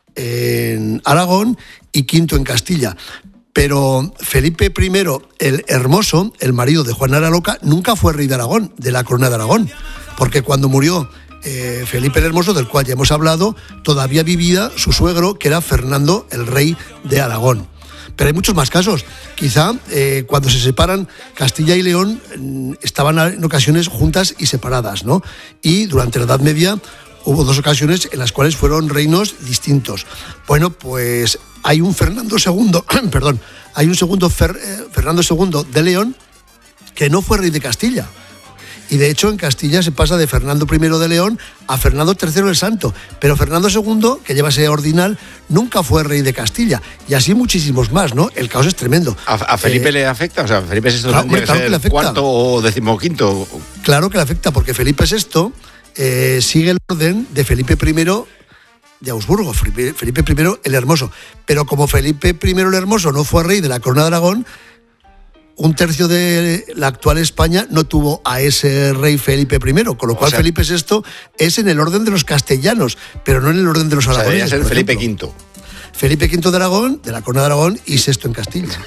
en Aragón y quinto en Castilla. Pero Felipe primero el Hermoso, el marido de Juana la Loca, nunca fue rey de Aragón, de la corona de Aragón, porque cuando murió eh, Felipe el Hermoso, del cual ya hemos hablado, todavía vivía su suegro, que era Fernando, el rey de Aragón. Pero hay muchos más casos. Quizá eh, cuando se separan Castilla y León eh, estaban en ocasiones juntas y separadas, ¿no? Y durante la Edad Media hubo dos ocasiones en las cuales fueron reinos distintos. Bueno, pues hay un Fernando segundo, perdón, hay un segundo Fer, eh, Fernando segundo de León que no fue rey de Castilla. Y de hecho en Castilla se pasa de Fernando primero de León a Fernando tercero el Santo. Pero Fernando segundo, que lleva ese ordinal, nunca fue rey de Castilla. Y así muchísimos más, ¿no? El caos es tremendo.
¿A, a Felipe eh, le afecta? O sea, ¿Felipe sexto
claro,
tendría
claro
que
que
ser
le afecta.
cuarto o decimoquinto?
Claro que le afecta, porque Felipe sexto eh, sigue el orden de Felipe primero de Augsburgo, Felipe, Felipe primero el Hermoso. Pero como Felipe primero el Hermoso no fue rey de la corona de Aragón, un tercio de la actual España no tuvo a ese rey Felipe primero, con lo cual o sea, Felipe sexto es en el orden de los castellanos, pero no en el orden de los aragoneses.
O sea, debería ser Felipe quinto.
Felipe quinto de Aragón, de la Corona de Aragón, y sexto en Castilla.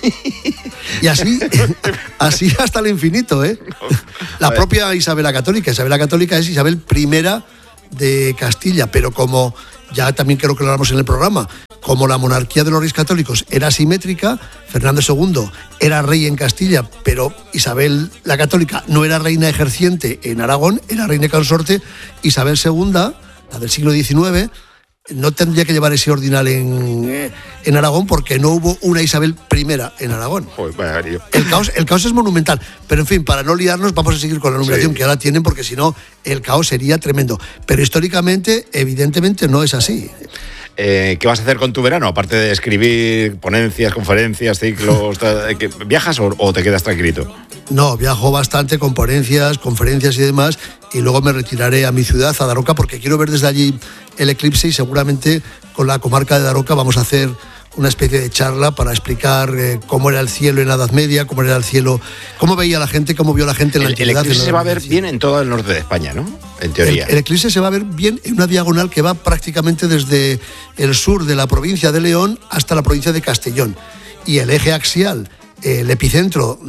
Y así, así hasta el infinito, ¿eh? La propia Isabel la Católica. Isabel la Católica es Isabel primera de Castilla, pero como ya también creo que lo hablamos en el programa, como la monarquía de los reyes católicos era simétrica, Fernando segundo era rey en Castilla, pero Isabel la Católica no era reina ejerciente en Aragón, era reina consorte. Isabel segunda, la del siglo diecinueve, no tendría que llevar ese ordinal en, en Aragón porque no hubo una Isabel primera en Aragón.
Joder,
el, caos, el caos es monumental. Pero en fin, para no liarnos vamos a seguir con la numeración sí. que ahora tienen, porque si no el caos sería tremendo. Pero históricamente, evidentemente, no es así.
Eh, ¿Qué vas a hacer con tu verano? Aparte de escribir ponencias, conferencias, ciclos, ¿viajas o, o te quedas tranquilito?
No, viajo bastante con ponencias, conferencias y demás, y luego me retiraré a mi ciudad, a Daroca, porque quiero ver desde allí el eclipse, y seguramente con la comarca de Daroca vamos a hacer una especie de charla para explicar eh, cómo era el cielo en la Edad Media, cómo era el cielo, cómo veía la gente, cómo vio la gente en la
el,
antigüedad.
El eclipse se va a ver bien en todo el norte de España, ¿no? En teoría.
El, el eclipse se va a ver bien en una diagonal que va prácticamente desde el sur de la provincia de León hasta la provincia de Castellón. Y el eje axial, el epicentro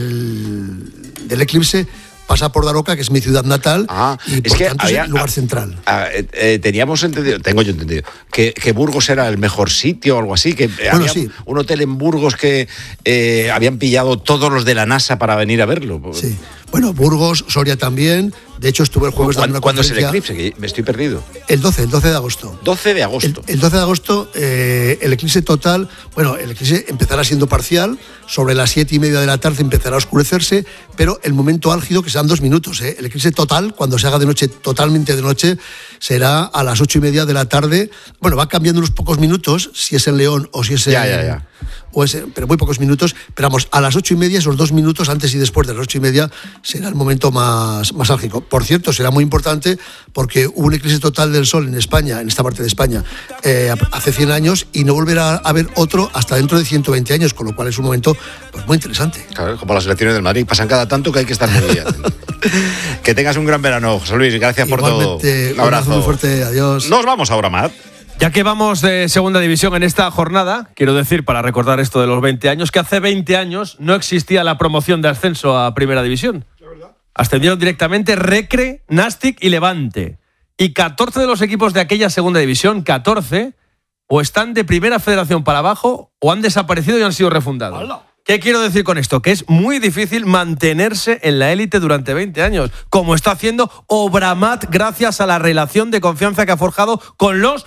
del, del eclipse, pasa por Daroca, que es mi ciudad natal,
ah,
y
es
por
que
tanto
había,
es el lugar
ah,
central.
Ah, eh, teníamos entendido, tengo yo entendido, que, que Burgos era el mejor sitio o algo así, que
bueno,
había
sí.
un hotel en Burgos que eh, habían pillado todos los de la NASA para venir a verlo.
Sí. Bueno, Burgos, Soria también. De hecho, estuve el jueves dando una
¿Cuándo es el
conferencia.
eclipse? Que me estoy perdido.
El doce, el doce de agosto.
doce de agosto.
El, el doce de agosto, eh, el eclipse total, bueno, el eclipse empezará siendo parcial, sobre las siete y media de la tarde empezará a oscurecerse, pero el momento álgido, que serán dos minutos, ¿eh? El eclipse total, cuando se haga de noche, totalmente de noche, será a las ocho y media de la tarde. Bueno, va cambiando unos pocos minutos, si es en León o si es en...
Ya, ya, ya.
O es, pero muy pocos minutos, pero vamos, a las ocho y media, esos dos minutos antes y después de las ocho y media, será el momento más, más álgido. Por cierto, será muy importante porque hubo un eclipse total del Sol en España, en esta parte de España, eh, hace cien años, y no volverá a haber otro hasta dentro de ciento veinte años, con lo cual es un momento pues, muy interesante.
Claro, como las elecciones del Madrid, pasan cada tanto que hay que estar muy bien. Que tengas un gran verano, José Luis, gracias
Igualmente,
por todo. Un abrazo.
Un abrazo muy fuerte, adiós.
Nos vamos ahora, Matt.
Ya que vamos de segunda división en esta jornada, quiero decir, para recordar esto de los veinte años, que hace veinte años no existía la promoción de ascenso a primera división. Ascendieron directamente Recre, Nastic y Levante. Y catorce de los equipos de aquella segunda división, catorce, o están de primera federación para abajo o han desaparecido y han sido refundados. ¡Hola! ¿Qué quiero decir con esto? Que es muy difícil mantenerse en la élite durante veinte años, como está haciendo Obramat gracias a la relación de confianza que ha forjado con los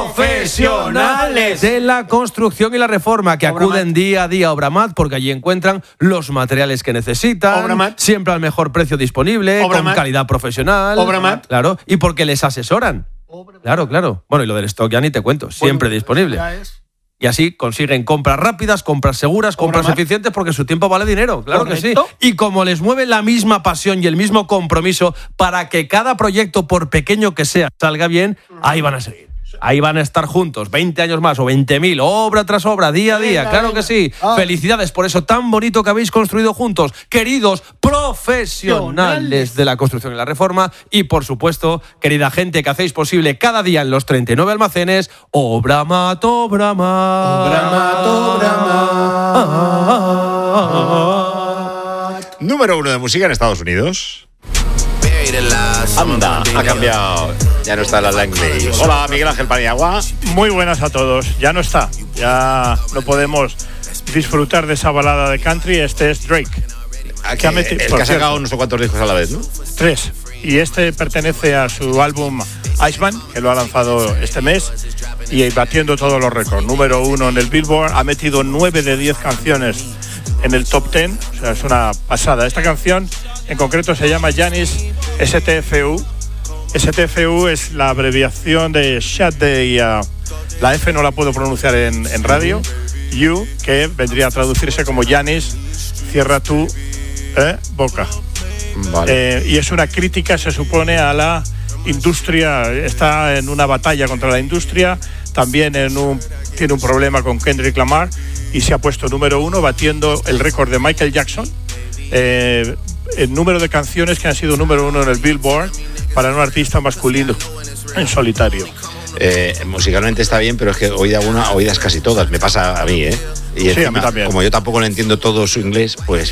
profesionales de la construcción y la reforma, que Obramat. Acuden día a día a Obramat porque allí encuentran los materiales que necesitan, Obramat. Siempre al mejor precio disponible, Obramat. Con calidad profesional,
Obramat.
Claro, y porque les asesoran. Obramat. Claro, claro. Bueno, y lo del stock ya ni te cuento, siempre bueno, disponible. Y así consiguen compras rápidas, compras seguras, compras Obramat. Eficientes, porque su tiempo vale dinero, claro ¿Correcto? Que sí. Y como les mueve la misma pasión y el mismo compromiso para que cada proyecto, por pequeño que sea, salga bien, ahí van a seguir. Ahí van a estar juntos, veinte años más o veinte mil, obra tras obra, día a día, claro que sí. Felicidades por eso tan bonito que habéis construido juntos, queridos profesionales de la construcción y la reforma, y por supuesto, querida gente que hacéis posible cada día en los treinta y nueve almacenes, Obramat, Obramat, Obramat,
Obramat. Número uno de música en Estados Unidos. Anda, ha cambiado. Ya no está la Langley. Hola, Miguel Ángel Paniagua.
Muy buenas a todos. Ya no está. Ya no podemos disfrutar de esa balada de country. Este es Drake.
Que ha metido, el que ha sacado no sé cuántos discos a la vez, ¿no?
Tres. Y este pertenece a su álbum Iceman, que lo ha lanzado este mes, y batiendo todos los récords. Número uno en el Billboard. Ha metido nueve de diez canciones en el top ten. O sea, es una pasada. Esta canción en concreto se llama Janis S T F U. S T F U es la abreviación de Shut Day. Uh, la F no la puedo pronunciar en, en radio. U, que vendría a traducirse como Janis, cierra tu eh, boca.
Vale.
Eh, y es una crítica, se supone, a la industria. Está en una batalla contra la industria. También en un, tiene un problema con Kendrick Lamar. y se ha puesto número uno, batiendo el récord de Michael Jackson. Eh, el número de canciones que han sido número uno en el Billboard para un artista masculino en solitario.
Eh, musicalmente está bien, pero es que oídas una, oídas casi todas. Me pasa a mí, ¿eh? Y
sí,
encima,
a mí también.
Como yo tampoco le entiendo todo su inglés, pues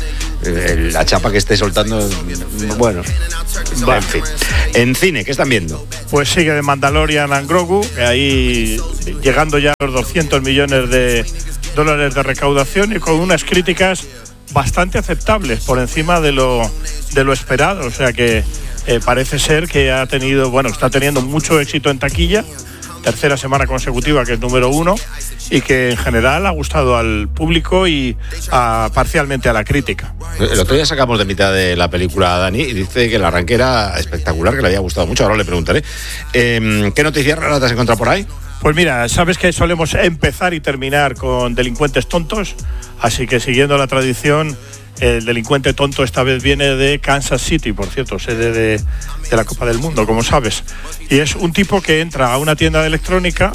eh, la chapa que esté soltando, bueno,
Va.
en fin. En cine, ¿qué están viendo?
Pues sigue de Mandalorian and Grogu, ahí llegando ya a los doscientos millones de dólares de recaudación y con unas críticas bastante aceptables, por encima de lo, de lo esperado. O sea que eh, parece ser que ha tenido, bueno, está teniendo mucho éxito en taquilla, tercera semana consecutiva que es número uno, y que en general ha gustado al público y a, parcialmente a la crítica.
El otro día sacamos de mitad de la película a Dani y dice que el arranque era espectacular, que le había gustado mucho. Ahora le preguntaré. Eh, ¿Qué noticias raras te has encontrado por ahí?
Pues mira, sabes que solemos empezar y terminar con delincuentes tontos, así que siguiendo la tradición, el delincuente tonto esta vez viene de Kansas City, por cierto, sede de, de la Copa del Mundo, como sabes. Y es un tipo que entra a una tienda de electrónica,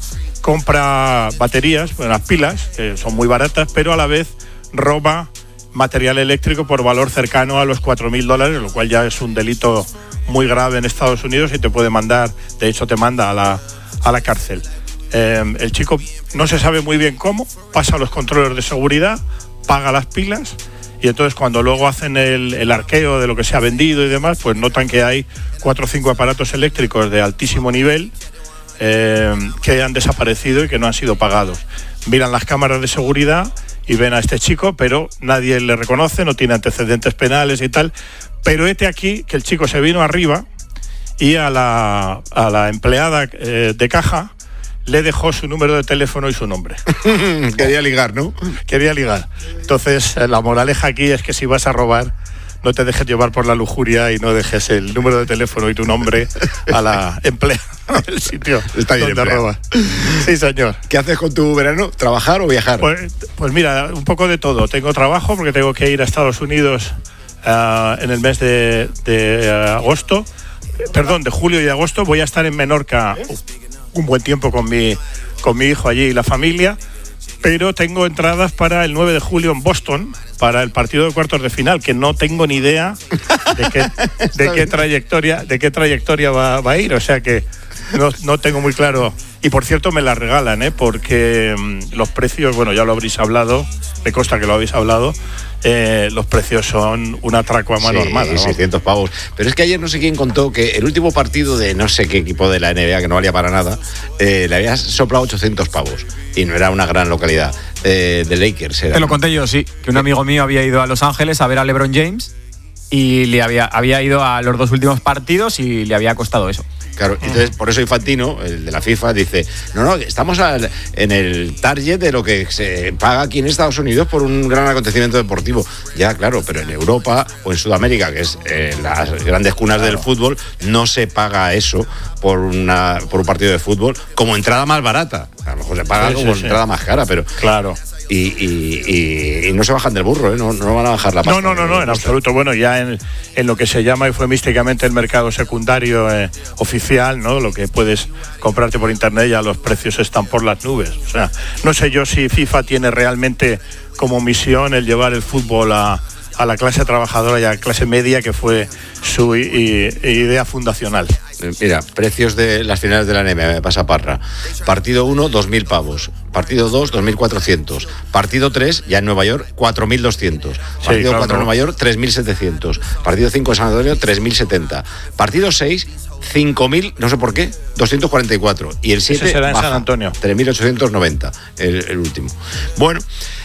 compra baterías, bueno, las pilas, que son muy baratas, pero a la vez roba material eléctrico por valor cercano a los cuatro mil dólares, lo cual ya es un delito muy grave en Estados Unidos y te puede mandar, de hecho te manda a la, a la cárcel. Eh, el chico no se sabe muy bien cómo, pasa los controles de seguridad, paga las pilas y entonces cuando luego hacen el, el arqueo de lo que se ha vendido y demás, pues notan que hay cuatro o cinco aparatos eléctricos de altísimo nivel eh, que han desaparecido y que no han sido pagados. Miran las cámaras de seguridad y ven a este chico, pero nadie le reconoce, no tiene antecedentes penales y tal. Pero este aquí, que el chico se vino arriba y a la, a la empleada eh, de caja le dejó su número de teléfono y su nombre.
Quería ligar, ¿no?
Quería ligar. Entonces, la moraleja aquí es que si vas a robar, no te dejes llevar por la lujuria y no dejes el número de teléfono y tu nombre a la empleada del sitio
Está bien
donde robas. Sí, señor.
¿Qué haces con tu verano? ¿Trabajar o viajar?
Pues, pues mira, un poco de todo. Tengo trabajo porque tengo que ir a Estados Unidos uh, en el mes de, de uh, agosto. Perdón, de julio y agosto. Voy a estar en Menorca un buen tiempo con mi, con mi hijo allí y la familia, pero tengo entradas para el nueve de julio en Boston para el partido de cuartos de final, que no tengo ni idea de qué, de qué trayectoria de qué trayectoria va, va a ir, o sea que no, no tengo muy claro. Y por cierto me la regalan, ¿eh? Porque mmm, los precios, bueno, ya lo habréis hablado, me consta que lo habéis hablado. Eh, los precios son un atraco a mano
sí,
armada, ¿no?
seiscientos pavos. Pero es que ayer no sé quién contó que el último partido de no sé qué equipo de la N B A, que no valía para nada, eh, le había soplado ochocientos pavos. Y no era una gran localidad. Eh, de Lakers era.
Te lo conté yo, sí. Que un amigo mío había ido a Los Ángeles a ver a LeBron James y le había, había ido a los dos últimos partidos y le había costado eso.
Claro, entonces por eso Infantino, el de la FIFA, dice, no, no, estamos al, en el target de lo que se paga aquí en Estados Unidos por un gran acontecimiento deportivo. Ya, claro, pero en Europa o en Sudamérica, que es eh, las grandes cunas claro. del fútbol, no se paga eso por, una, por un partido de fútbol como entrada más barata. A lo mejor se paga sí, como sí, entrada sí. más cara, pero...
Claro.
Y, y, y, y no se bajan del burro, ¿eh? no, no van a bajar la pasta.
No, no, no, no, en absoluto. Bueno, ya en, en lo que se llama eufemísticamente el mercado secundario eh, oficial, ¿no? Lo que puedes comprarte por internet, ya los precios están por las nubes. O sea, no sé yo si FIFA tiene realmente como misión el llevar el fútbol a, a la clase trabajadora y a la clase media, que fue su i, i, idea fundacional.
Mira, precios de las finales de la N B A, me pasa Parra. Partido uno, dos mil pavos. Partido dos, dos mil cuatrocientos. Partido tres, ya en Nueva York, cuatro mil doscientos. Partido sí, claro, cuatro en Nueva York, tres mil setecientos. Partido cinco en San Antonio, tres mil setenta. Partido seis, cinco mil, no sé por qué, doscientos cuarenta y cuatro. Y el siete
será
baja,
en San Antonio.
tres mil ochocientos noventa, el, el último. Bueno,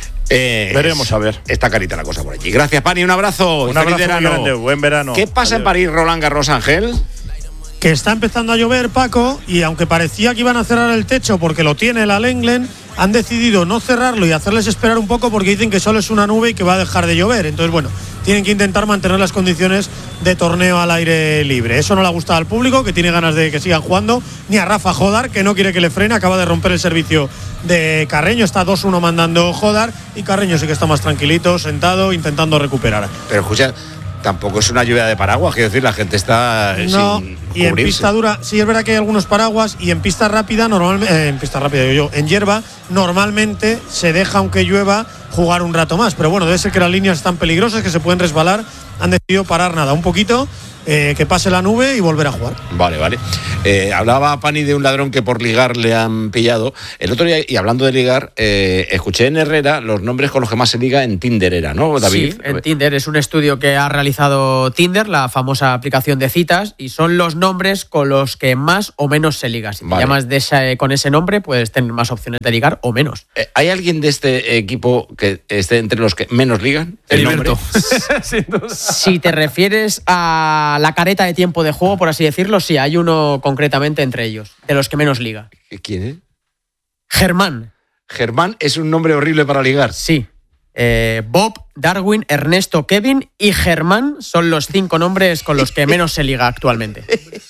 Eh,
veremos a ver.
Está carita la cosa por allí. Gracias, Pani, un abrazo.
Un abrazo grande, buen verano.
¿Qué pasa Adiós. en París, Roland Garros, Ángel?
Que está empezando a llover, Paco, y aunque parecía que iban a cerrar el techo porque lo tiene el Alenglen, han decidido no cerrarlo y hacerles esperar un poco porque dicen que solo es una nube y que va a dejar de llover. Entonces, bueno, tienen que intentar mantener las condiciones de torneo al aire libre. Eso no le ha gustado al público, que tiene ganas de que sigan jugando, ni a Rafa Jodar, que no quiere que le frene. Acaba de romper el servicio de Carreño, está dos uno mandando Jodar, y Carreño sí que está más tranquilito, sentado, intentando recuperar.
Pero escucha, tampoco es una lluvia de paraguas, quiero decir, la gente está
No,
sin
y en
cubrirse.
pista dura, sí es verdad que hay algunos paraguas, y en pista rápida, normalmente, eh, en pista rápida digo yo, en hierba, normalmente se deja, aunque llueva, jugar un rato más. Pero bueno, debe ser que las líneas están peligrosas, que se pueden resbalar, han decidido parar nada, un poquito, eh, que pase la nube y volver a jugar.
Vale, vale. Eh, hablaba Pani de un ladrón que por ligar le han pillado. El otro día, y hablando de ligar, eh, escuché en Herrera los nombres con los que más se liga en Tinder era, ¿no, David?
Sí, en Tinder. Es un estudio que ha realizado Tinder, la famosa aplicación de citas, y son los nombres con los que más o menos se liga. Si te
Vale.
llamas de ese, con ese nombre, puedes tener más opciones de ligar o menos.
Eh, ¿Hay alguien de este equipo que esté entre los que menos ligan? ¿El nombre?
Si te refieres a la careta de tiempo de juego, por así decirlo, sí, hay uno concretamente entre ellos, de los que menos liga.
¿Quién es?
Germán.
Germán es un nombre horrible para ligar.
Sí. Eh, Bob, Darwin, Ernesto, Kevin y Germán son los cinco nombres con los que menos se liga actualmente.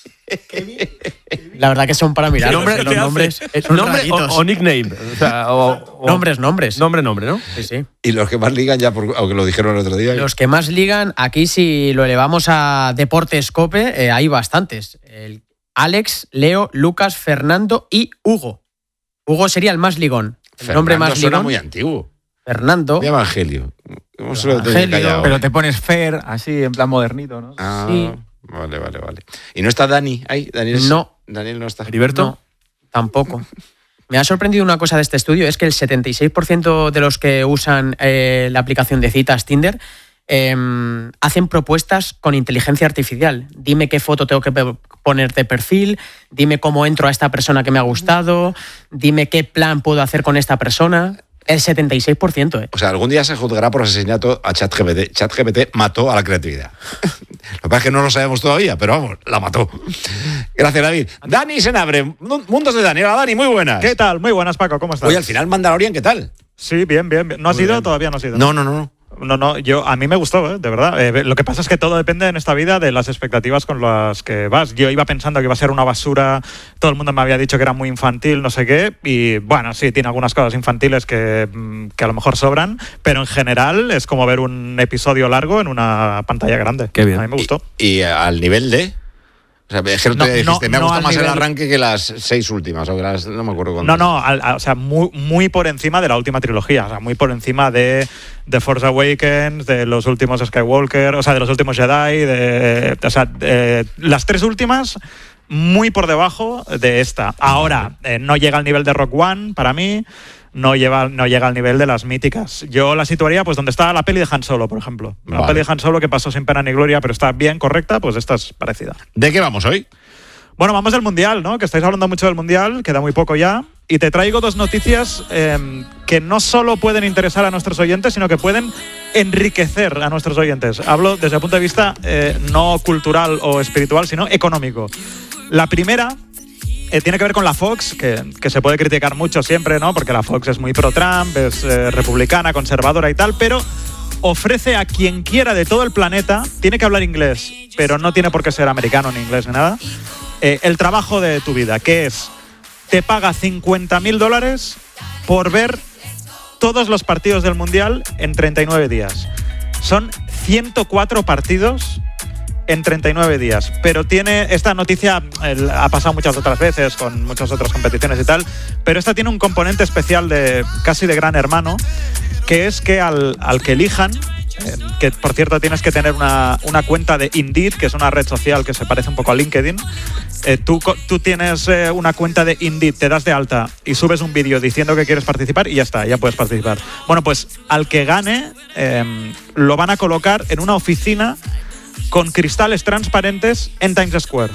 La verdad que son para mirar.
Nombre-
los nombres
Eh,
son
nombre o,
raritos.
o nickname. O sea, o- o-
Nombres, nombres.
Nombre, nombre, ¿no?
Sí, sí.
Y los que más ligan, ya por, aunque lo dijeron el otro día.
Los que más ligan, aquí si lo elevamos a Deportes Cope, eh, hay bastantes. El Alex, Leo, Lucas, Fernando y Hugo. Hugo sería el más ligón. El
Fernando
nombre más
suena
ligón.
muy antiguo.
Fernando.
Evangelio. ¿Cómo se lo tengo
Evangelio.
callado?
Pero te pones Fer, así, en plan modernito, ¿no?
Ah,
Sí.
vale, vale, vale. ¿Y no está Dani ahí? Daniel es-
No.
Daniel no está.
¿Heriberto?
No, tampoco. Me ha sorprendido una cosa de este estudio, es que el setenta y seis por ciento de los que usan eh, la aplicación de citas Tinder eh, hacen propuestas con inteligencia artificial. Dime qué foto tengo que pe- poner de perfil, dime cómo entro a esta persona que me ha gustado, dime qué plan puedo hacer con esta persona. El setenta y seis por ciento, ¿eh?
O sea, algún día se juzgará por asesinato a ChatGPT. ChatGPT mató a la creatividad. Lo que pasa es que no lo sabemos todavía, pero vamos, la mató. Gracias, David. Dani Senabre, Mundos de Dani. Hola, Dani, muy buenas.
¿Qué tal? Muy buenas, Paco, ¿cómo estás?
Oye, al final Mandalorian, ¿qué tal?
Sí, bien, bien. bien. ¿No has
Muy
ido?
bien.
Todavía no has ido.
No, no, no. no.
No, no, yo, a mí me gustó, ¿eh? De verdad. Eh, lo que pasa es que todo depende en esta vida de las expectativas con las que vas. Yo iba pensando que iba a ser una basura, todo el mundo me había dicho que era muy infantil, no sé qué, y bueno, sí, tiene algunas cosas infantiles que, mm, que a lo mejor sobran, pero en general es como ver un episodio largo en una pantalla grande.
Qué bien.
A mí me gustó.
Y al nivel de... O sea, es que no te
No,
dijiste,
no,
me ha
no
gustado
al
más el
nivel-
arranque que las seis últimas, o que las, no me acuerdo cuántas.
No, no, al- a- o sea, muy, muy por encima de la última trilogía, o sea, muy por encima de The Force Awakens, de los últimos Skywalker, o sea, de los últimos Jedi, de, o sea, de- las tres últimas muy por debajo de esta. Ahora, eh, no llega al nivel de Rock One, para mí, no, lleva, no llega al nivel de las míticas. Yo la situaría pues donde está la peli de Han Solo, por ejemplo. La
Vale.
peli de Han Solo que pasó sin pena ni gloria, pero está bien correcta, pues esta es parecida.
¿De qué vamos hoy?
Bueno, vamos del Mundial, ¿no? Que estáis hablando mucho del Mundial, queda muy poco ya. Y te traigo dos noticias eh, que no solo pueden interesar a nuestros oyentes, sino que pueden enriquecer a nuestros oyentes. Hablo desde el punto de vista eh, no cultural o espiritual, sino económico. La primera eh, tiene que ver con la Fox, que, que se puede criticar mucho siempre, ¿no? Porque la Fox es muy pro-Trump, es eh, republicana, conservadora y tal, pero ofrece a quien quiera de todo el planeta, tiene que hablar inglés, pero no tiene por qué ser americano ni inglés ni nada, eh, el trabajo de tu vida, que es, te paga cincuenta mil dólares por ver todos los partidos del Mundial en treinta y nueve días. Son ciento cuatro partidos en treinta y nueve días. Pero tiene esta noticia, eh, ha pasado muchas otras veces con muchas otras competiciones y tal, pero esta tiene un componente especial de casi de gran hermano, que es que al, al que elijan, eh, que por cierto tienes que tener una, una cuenta de Indeed, que es una red social que se parece un poco a LinkedIn. Eh, tú, co- tú tienes eh, una cuenta de Indeed, te das de alta y subes un vídeo diciendo que quieres participar y ya está, ya puedes participar. Bueno, pues al que gane eh, lo van a colocar en una oficina con cristales transparentes en Times Square.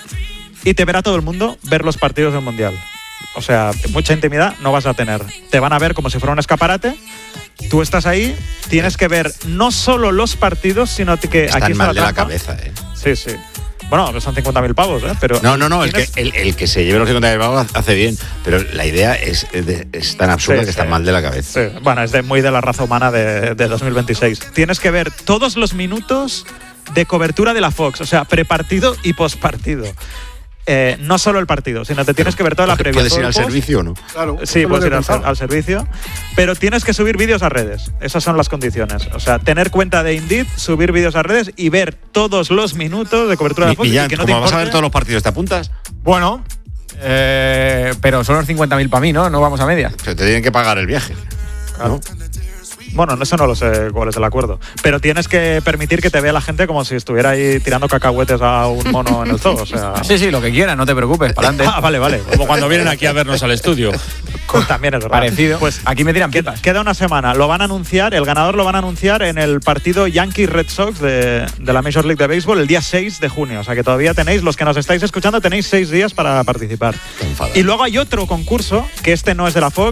Y te verá todo el mundo ver los partidos del Mundial. O sea, mucha intimidad no vas a tener. Te van a ver como si fuera un escaparate. Tú estás ahí, tienes que ver no solo los partidos, sino que
Están
aquí está
mal de la
trampa.
cabeza, ¿eh?
Sí, sí. Bueno, son cincuenta mil pavos, ¿eh? Pero
No, no, no, es que
tienes-
el, el que se lleve los cincuenta mil pavos hace bien, pero la idea es, es de- es tan absurda
Sí,
que está
sí.
mal de la cabeza.
Sí, bueno, es de, muy de la raza humana de, de dos mil veintiséis. Tienes que ver todos los minutos de cobertura de la Fox, o sea, prepartido y postpartido. eh, no solo el partido, sino te tienes que ver toda la previa.
¿Puedes
todo
ir
el
al
post.
servicio o no?
Claro, sí, puedes ir al, al servicio, pero tienes que subir vídeos a redes. Esas son las condiciones. O sea, tener cuenta de Indeed, subir vídeos a redes y ver todos los minutos de cobertura de
Y,
fútbol.
y ya,
y que no
como
te
vas a
importe-
ver todos los partidos, ¿te apuntas?
Bueno, eh, pero son los cincuenta mil para mí, ¿no? No vamos a media.
Te tienen que pagar el viaje. ¿no?
Bueno, eso no lo sé cuál es el acuerdo. Pero tienes que permitir que te vea la gente como si estuviera ahí tirando cacahuetes a un mono en el zoo. O sea.
Sí, sí, lo que quieras, no te preocupes, para adelante.
Ah, vale, vale.
Como cuando vienen aquí a vernos al estudio.
También es verdad.
Parecido.
Pues
aquí me tiran
queda,
pipas.
queda una semana. Lo van a anunciar, el ganador lo van a anunciar en el partido Yankees-Red Sox de, de la Major League de Béisbol el día seis de junio. O sea que todavía tenéis, los que nos estáis escuchando, tenéis seis días para participar. Y luego hay otro concurso, que este no es de la Fox,